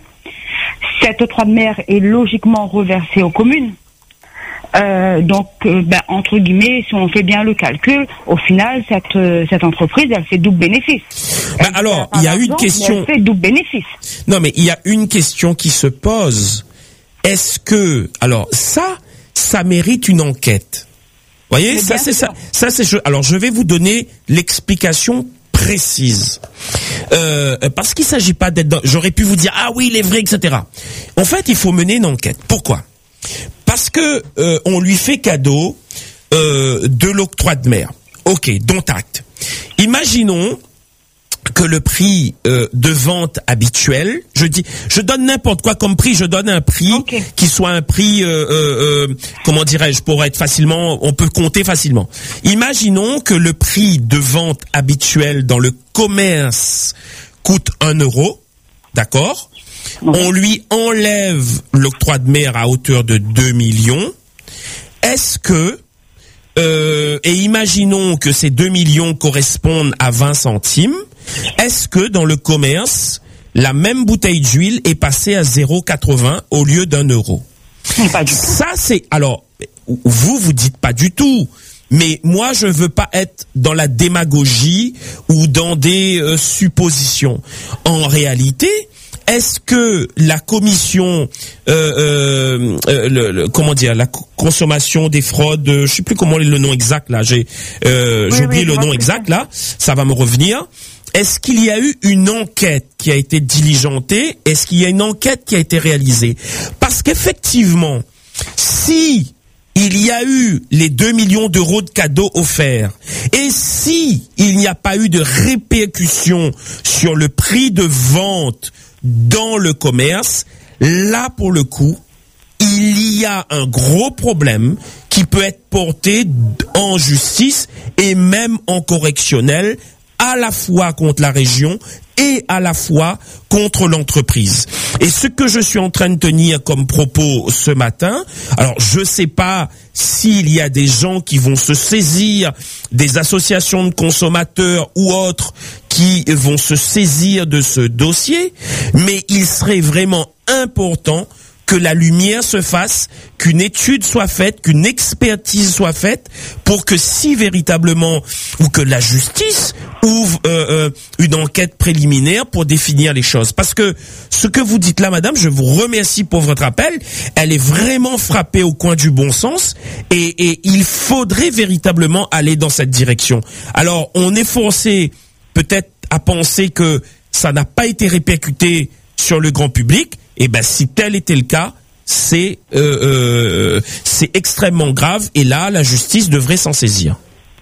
Cet octroi de mer est logiquement reversé aux communes. Euh, donc, euh, ben, entre guillemets, si on fait bien le calcul, au final, cette, euh, cette entreprise, elle fait double bénéfice. Ben Elle alors, perd pas il y a une d'argent, question- mais Elle fait double bénéfice. Non, mais il y a une question qui se pose. Est-ce que, alors ça, ça mérite une enquête. Vous voyez, Mais ça bien c'est sûr. ça. Ça c'est. je- Alors je vais vous donner l'explication précise. Euh, parce qu'il s'agit pas d'être. Dans, j'aurais pu vous dire ah oui, il est vrai, et cetera. En fait, il faut mener une enquête. Pourquoi? Parce que euh, on lui fait cadeau euh, de l'octroi de mer. Ok, dont acte. Imaginons que le prix euh, de vente habituel, je dis, je donne n'importe quoi comme prix, je donne un prix Ok. qui soit un prix, euh, euh, euh, comment dirais-je, pour être facilement, on peut compter facilement. Imaginons que le prix de vente habituel dans le commerce coûte un euro, d'accord? On lui enlève l'octroi de mer à hauteur de deux millions. Est-ce que euh, et imaginons que ces deux millions correspondent à vingt centimes. Est-ce que dans le commerce, la même bouteille d'huile est passée à zéro virgule quatre-vingts au lieu d'un euro? Pas du tout. Ça, c'est... Alors, vous, vous dites pas du tout. Mais moi, je veux pas être dans la démagogie ou dans des euh, suppositions. En réalité, est-ce que la commission, euh, euh, euh, le, le- comment dire, la co- consommation des fraudes, euh, je sais plus comment est le nom exact là, j'ai, euh, Oui, j'ai oublié oui, le je vois nom ce que exact c'est. là, ça va me revenir. Est-ce qu'il y a eu une enquête qui a été diligentée? Est-ce qu'il y a une enquête qui a été réalisée? Parce qu'effectivement, si il y a eu les deux millions d'euros de cadeaux offerts, et si il n'y a pas eu de répercussion sur le prix de vente dans le commerce, là pour le coup, il y a un gros problème qui peut être porté en justice et même en correctionnel, à la fois contre la région et à la fois contre l'entreprise. Et ce que je suis en train de tenir comme propos ce matin, alors je sais pas s'il y a des gens qui vont se saisir, des associations de consommateurs ou autres qui vont se saisir de ce dossier, mais il serait vraiment important que la lumière se fasse, qu'une étude soit faite, qu'une expertise soit faite, pour que si véritablement, ou que la justice ouvre euh, euh, une enquête préliminaire pour définir les choses. Parce que ce que vous dites là, madame, je vous remercie pour votre appel, elle est vraiment frappée au coin du bon sens, et, et il faudrait véritablement aller dans cette direction. Alors, on est forcé peut-être à penser que ça n'a pas été répercuté sur le grand public. Et ben si tel était le cas, c'est euh, euh, c'est extrêmement grave et là la justice devrait s'en saisir.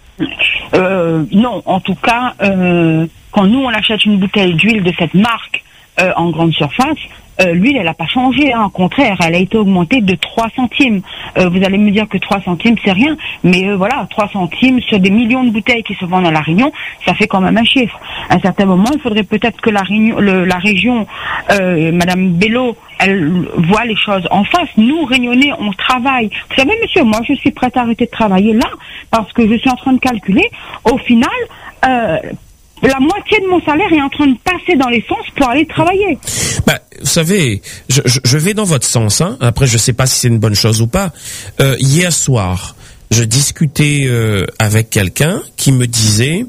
Euh, non, en tout cas, euh, quand nous on achète une bouteille d'huile de cette marque euh, en grande surface, euh, l'huile, elle n'a pas changé. Hein. Au contraire, elle a été augmentée de trois centimes. Euh, vous allez me dire que trois centimes, c'est rien. Mais euh, voilà, trois centimes sur des millions de bouteilles qui se vendent à La Réunion, ça fait quand même un chiffre. À un certain moment, il faudrait peut-être que la Réunion, le, la région, euh, Madame Bello, elle voit les choses en face. Nous, Réunionnais, on travaille. Vous savez, monsieur, moi, je suis prête à arrêter de travailler là parce que je suis en train de calculer. Au final, euh, la moitié de mon salaire est en train de passer dans l'essence pour aller travailler. Bah, vous savez, je, je, je vais dans votre sens. Hein. Après, je sais pas si c'est une bonne chose ou pas. Euh, hier soir, je discutais euh, avec quelqu'un qui me disait,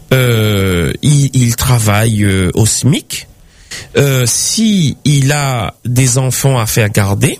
euh, il, il travaille euh, au SMIC. Euh, si il a des enfants à faire garder,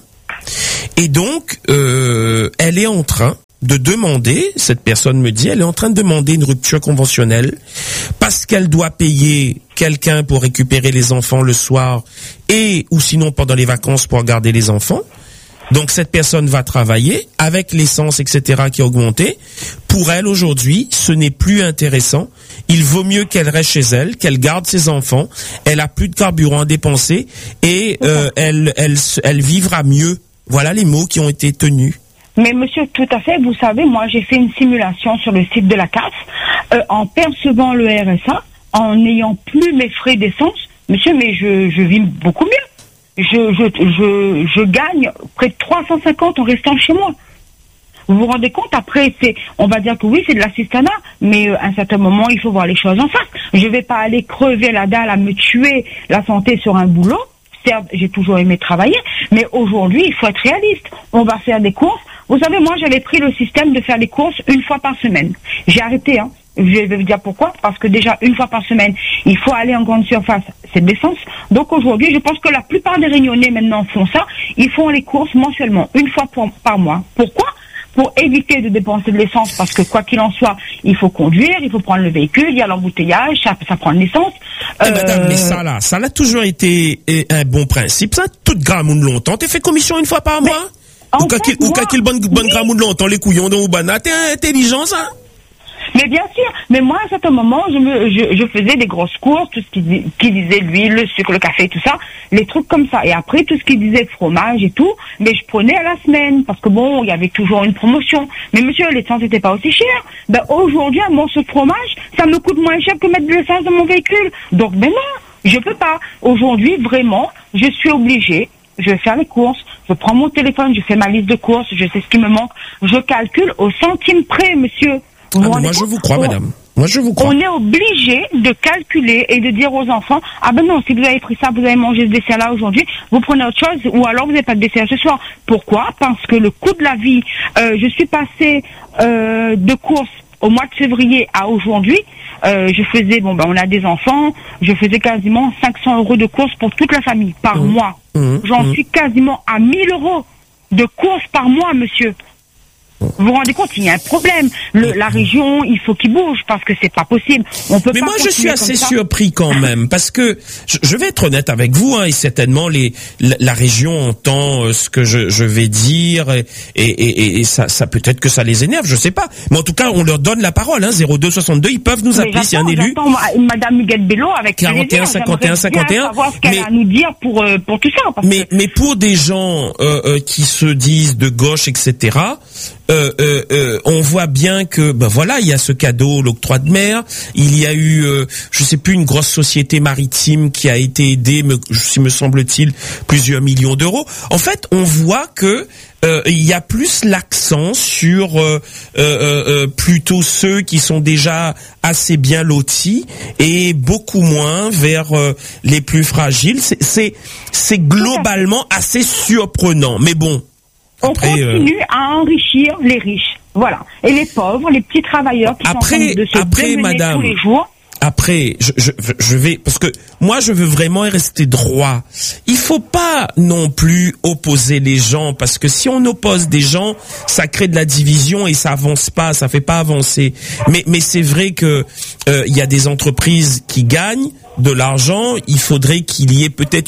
et donc euh, elle est en train de demander, cette personne me dit, elle est en train de demander une rupture conventionnelle parce qu'elle doit payer quelqu'un pour récupérer les enfants le soir et ou sinon pendant les vacances pour garder les enfants. Donc cette personne va travailler avec l'essence, et cetera qui a augmenté. Pour elle aujourd'hui, ce n'est plus intéressant. Il vaut mieux qu'elle reste chez elle, qu'elle garde ses enfants. Elle a plus de carburant à dépenser et euh, elle, elle, elle vivra mieux. Voilà les mots qui ont été tenus. Mais monsieur, tout à fait, vous savez, moi j'ai fait une simulation sur le site de la C A F, euh, en percevant le R S A, en n'ayant plus mes frais d'essence, monsieur, mais je, je vis beaucoup mieux. Je, je, je, je gagne près de trois cent cinquante en restant chez moi. Vous vous rendez compte? Après, c'est, on va dire que oui, c'est de l'assistanat, mais euh, à un certain moment, il faut voir les choses en face. Je vais pas aller crever la dalle à me tuer la santé sur un boulot. Certes, j'ai toujours aimé travailler, mais aujourd'hui, il faut être réaliste. On va faire des courses. Vous savez, moi, j'avais pris le système de faire les courses une fois par semaine. J'ai arrêté, hein. Je vais vous dire pourquoi. Parce que déjà, une fois par semaine, il faut aller en grande surface. C'est de l'essence. Donc aujourd'hui, je pense que la plupart des Réunionnais maintenant font ça. Ils font les courses mensuellement, une fois pour, par mois. Pourquoi? Pour éviter de dépenser de l'essence, parce que quoi qu'il en soit, il faut conduire, il faut prendre le véhicule, il y a l'embouteillage, ça, ça prend de l'essence. Eh, euh... madame, mais ça là, ça a toujours été un bon principe. Ça, toute gramoune longtemps. T'es fait commission une fois par mois? Mais, ou fait, ou quelle bonne, bonne oui. gramoune longtemps, les couillons de Oubana. T'es intelligent, ça? Mais bien sûr, mais moi à un certain moment, je, me, je, je faisais des grosses courses, tout ce qui, qui disait l'huile, le sucre, le café, tout ça, les trucs comme ça. Et après, tout ce qui disait fromage et tout, mais je prenais à la semaine, parce que bon, il y avait toujours une promotion. Mais monsieur, l'essence n'était pas aussi chère. Ben aujourd'hui, un morceau de fromage, ça me coûte moins cher que mettre de l'essence dans mon véhicule. Donc ben non, je peux pas. Aujourd'hui, vraiment, je suis obligée. Je vais faire les courses, je prends mon téléphone, je fais ma liste de courses, je sais ce qui me manque. Je calcule au centime près, monsieur. Ah, moi je vous crois, madame. Moi je vous crois. On est obligé de calculer et de dire aux enfants, ah ben non, si vous avez pris ça, vous avez mangé ce dessert-là aujourd'hui, vous prenez autre chose, ou alors vous n'avez pas de dessert ce soir. Pourquoi? Parce que le coût de la vie, euh, je suis passée euh, de courses au mois de février à aujourd'hui. Euh, je faisais, bon ben on a des enfants, je faisais quasiment cinq cents euros de courses pour toute la famille par mmh. mois. Mmh. J'en mmh. suis quasiment à mille euros de courses par mois, monsieur. Vous vous rendez compte, il y a un problème. Le, la région, il faut qu'il bouge parce que c'est pas possible. On peut Mais pas moi, je suis assez ça. surpris quand même parce que je, je vais être honnête avec vous, hein, et certainement les la, la région entend euh, ce que je, je vais dire et, et, et, et ça, ça peut-être que ça les énerve, je sais pas. Mais en tout cas, on leur donne la parole. Hein, zéro deux soixante-deux, ils peuvent nous appeler. C'est un élu. Madame Huguette Bello avec quarante et un cinquante et un cinquante et un. Savoir ce qu'elle mais, a à nous dire pour euh, pour tout ça. Parce mais que... mais pour des gens euh, euh, qui se disent de gauche, et cetera. Euh, euh, euh, on voit bien que ben voilà, il y a ce cadeau, l'octroi de mer. Il y a eu, euh, je sais plus, une grosse société maritime qui a été aidée, me, me semble-t-il, plusieurs millions d'euros. En fait, on voit que euh, il y a plus l'accent sur euh, euh, euh, plutôt ceux qui sont déjà assez bien lotis et beaucoup moins vers euh, les plus fragiles. C'est, c'est, c'est globalement assez surprenant. Mais bon. Après, on continue euh... à enrichir les riches, voilà. Et les pauvres, les petits travailleurs qui après, sont en train de se après, madame, tous les jours. Après, je, je, je vais, parce que moi, je veux vraiment rester droit. Il faut pas non plus opposer les gens, parce que si on oppose des gens, ça crée de la division et ça avance pas, ça fait pas avancer. Mais, mais c'est vrai que euh, il y a des entreprises qui gagnent de l'argent. Il faudrait qu'il y ait peut-être une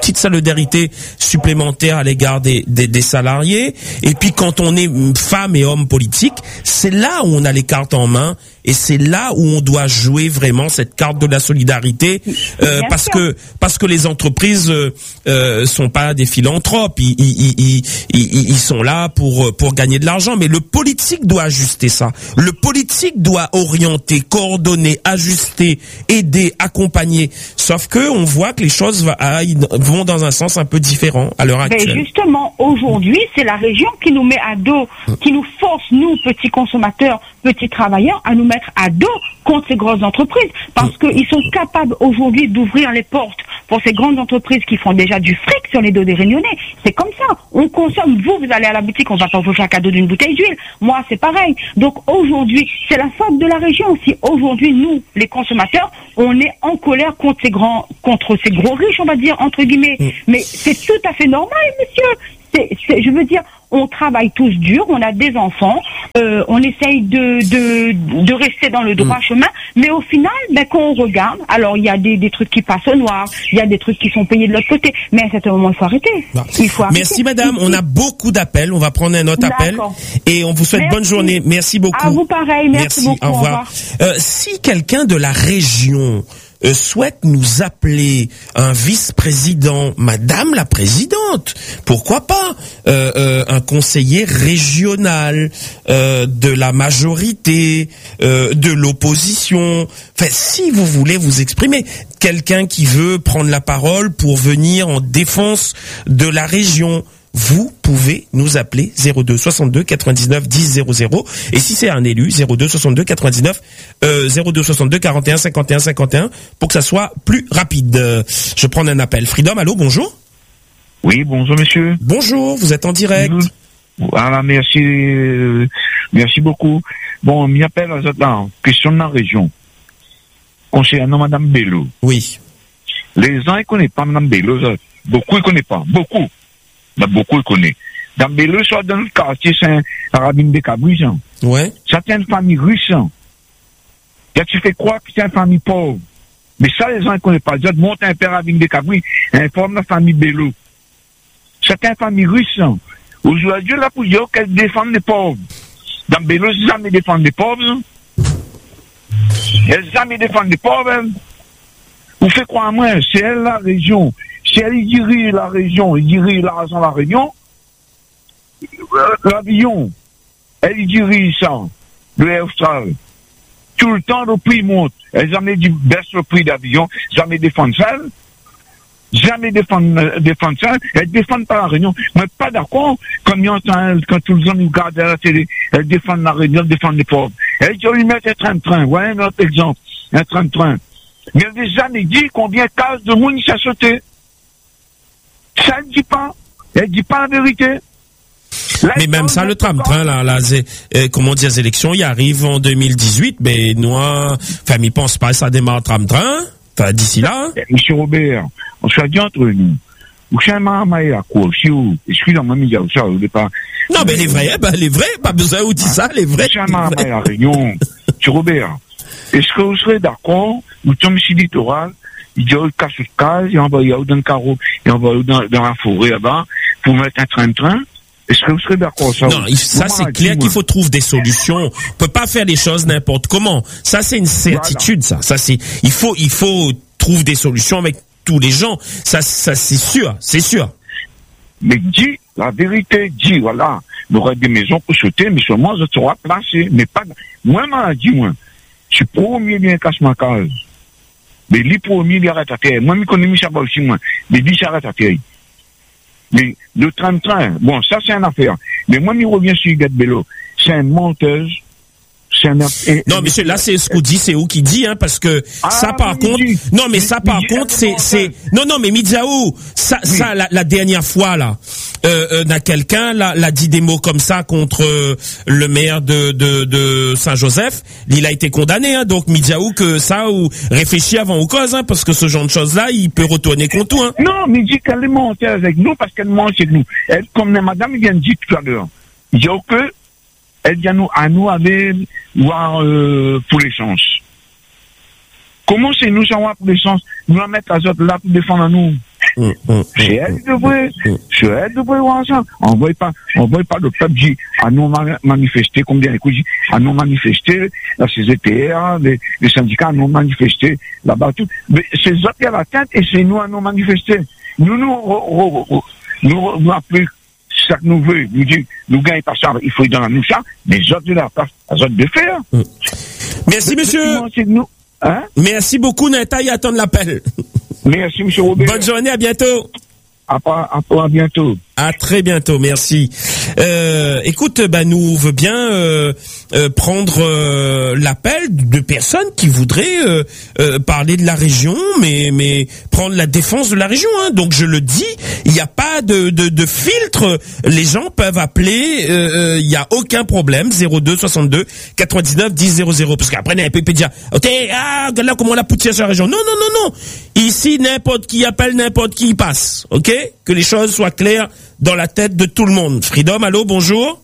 petite solidarité supplémentaire à l'égard des, des, des salariés. Et puis quand on est femme et homme politique, c'est là où on a les cartes en main. Et c'est là où on doit jouer vraiment cette carte de la solidarité, euh, parce sûr. que parce que les entreprises euh, euh, sont pas des philanthropes, ils, ils, ils, ils, ils sont là pour pour gagner de l'argent. Mais le politique doit ajuster ça. Le politique doit orienter, coordonner, ajuster, aider, accompagner. Sauf que on voit que les choses va, vont dans un sens un peu différent à l'heure actuelle. Mais justement, aujourd'hui, c'est la région qui nous met à dos, qui nous force, nous, petits consommateurs, petits travailleurs, à nous mettre à dos contre ces grosses entreprises, parce qu'ils sont capables aujourd'hui d'ouvrir les portes pour ces grandes entreprises qui font déjà du fric sur les dos des Réunionnais. C'est comme ça, on consomme. Vous, vous allez à la boutique, on va pas vous faire cadeau d'une bouteille d'huile. Moi, c'est pareil. Donc aujourd'hui, c'est la faute de la région aussi. Aujourd'hui, nous, les consommateurs, on est en colère contre ces grands, contre ces gros riches, on va dire, entre guillemets. Mm. Mais c'est tout à fait normal, monsieur. C'est, c'est, je veux dire, on travaille tous dur, on a des enfants, euh, on essaye de, de, de rester dans le droit mmh. chemin, mais au final, ben, quand on regarde, alors il y a des, des trucs qui passent au noir, il y a des trucs qui sont payés de l'autre côté, mais à un certain moment, il faut arrêter. Il faut arrêter. Merci madame, on a beaucoup d'appels, on va prendre un autre appel, et on vous souhaite merci. bonne journée, merci beaucoup. À vous pareil, merci, merci beaucoup. Au revoir. Au revoir. Euh, si quelqu'un de la région Euh, souhaite nous appeler un vice-président, madame la présidente, pourquoi pas, euh, euh, un conseiller régional euh, de la majorité, euh, de l'opposition, enfin si vous voulez vous exprimer, quelqu'un qui veut prendre la parole pour venir en défense de la région, vous pouvez nous appeler zéro deux soixante-deux quatre-vingt-dix-neuf dix zéro zéro, et si c'est un élu, zéro deux soixante-deux quatre-vingt-dix-neuf euh, zéro deux soixante-deux quarante et un cinquante et un cinquante et un, pour que ça soit plus rapide. Euh, je prends un appel. Freedom, allô, bonjour. Oui, bonjour monsieur. Bonjour, vous êtes en direct. Voilà, merci, euh, merci beaucoup. Bon, m'y appelle à cette là, question de la région. Concernant madame Bello. Oui. Les gens ne connaissent pas madame Bello, ça. Beaucoup ne connaissent pas, beaucoup. Bah, beaucoup le connaissent. Dans Bello, soit dans le quartier Saint-Rabine de Cabri, ouais. Certaines familles russes, là, tu fais croire que c'est une famille pauvre. Mais ça, les gens ne connaissent pas. Ils montent un père Rabine de Cabri, informe la famille Bello. Certaines familles russes, aujourd'hui, là, pour dire qu'elles défendent les pauvres. Dans Bello, ils jamais défendent les pauvres. Elles jamais défendent les pauvres. Vous faites croire à moi, c'est elle la région. Si elle dirige la région, elle dirige la raison la région, l'avion, elle dirige ça, le Air Austral. Tout le temps, le prix monte. Elle jamais dit baisse le prix d'avion, jamais défendre ça, jamais défendre, défendre ça, elle défend pas la région. Moi, pas d'accord, comme il y a quand tout le monde nous regarde à la télé, elle défend la région, elle défend les pauvres. Elle dit, on lui met un train-train, voilà un autre exemple, un train-train. Mais elle n'a jamais dit combien de cases de monde ça sauté. Ça ne dit pas. Elle dit pas la vérité. Là, mais même ça, le tram-train, là, là, euh, comment dire, les élections, il arrive en deux mille dix-huit, mais nous, enfin, ils pensent pas, ça démarre tram-train, enfin, d'ici là. Monsieur Robert, on se dit entre nous. Vous savez, maman, il y a quoi, si vous, excusez-moi, mais il y a ça, au départ. Non, mais les vrais, ben, les vrais, pas besoin de dire ça, les vrais. Monsieur maman, il y a réunion. Monsieur Robert, est-ce que vous serez d'accord, nous sommes ici littoral, il dit, il casse le case, il envoie dans le carreau, il envoie dans, dans la forêt là-bas, pour mettre un train-train. Est-ce que vous serez d'accord ça? Non, il, ça c'est clair qu'il faut trouver des solutions. On peut pas faire les choses n'importe comment. Ça c'est une certitude, voilà. ça. Ça c'est, il faut, il faut trouver des solutions avec tous les gens. Ça, ça c'est sûr, c'est sûr. Mais dis la vérité, dis voilà, il y aura des maisons pour sauter, mais seulement je serai placé, mais pas. Moi, m'a dit moi, je suis premier bien casse ma case. Mais lui, premier, il arrête à terre. Moi, je connais ça aussi, moi. Mais lui, ça arrête à terre. Mais le train-train, bon, ça, c'est une affaire. Mais moi, je reviens sur Huguette Bello. C'est une menteuse. C'est un... Non, monsieur, là, c'est ce qu'on dit, c'est où qui dit, hein, parce que ah, ça, par contre, dit, non, mais ça, par contre, c'est, c'est, non, non, mais Midiaou, ça, oui. ça, la, la dernière fois, là, euh, euh, n'a quelqu'un, là, l'a dit des mots comme ça contre euh, le maire de, de, de Saint-Joseph, il a été condamné, hein, donc Midiaou, que ça, ou réfléchit avant ou cause, hein, parce que ce genre de choses-là, il peut retourner contre tout, hein. Non, mais il dit qu'elle est montée avec nous, parce qu'elle mange avec nous. Elle, comme madame vient de dire tout à l'heure, il dit que, elle vient nous, à nous aller voir euh, pour l'essence. Comment c'est nous, ça va pour l'essence, nous la mettre à autres là pour défendre nous? Mmh, mmh, c'est elle qui devrait, c'est elle qui devrait voir ça. On voit pas, on voit pas le peuple dit à non manifester, combien les coups à non manifester, la C G T R, les, les syndicats à non manifester, là-bas tout. Mais c'est eux qui ont la tête et c'est nous à non manifester. Nous, nous, nous, nous, nous, plus ça que nous veut, nous dit, nous gagnons pas ça, il faut donner nous ça, mais les autres de la part, les autres de faire. Mmh. Merci, monsieur. Nous, hein? Merci beaucoup, Nata, et attendre l'appel. Merci, monsieur Robert. Bonne journée, à bientôt. À, à, à bientôt. À très bientôt, merci. Euh, écoute, bah, nous veut bien euh, euh, prendre euh, l'appel de personnes qui voudraient euh, euh, parler de la région, mais mais prendre la défense de la région. Hein. Donc je le dis, il n'y a pas de, de de filtre. Les gens peuvent appeler, il euh, n'y a aucun problème. zéro deux soixante-deux quatre-vingt-dix-neuf dix zéro zéro. Parce qu'après, on peut dire, ok, ah, regarde là comment on l'a poussé sur la région. Non, non, non, non. Ici, n'importe qui appelle, n'importe qui passe. Ok, que les choses soient claires dans la tête de tout le monde. Freedom, allô, bonjour.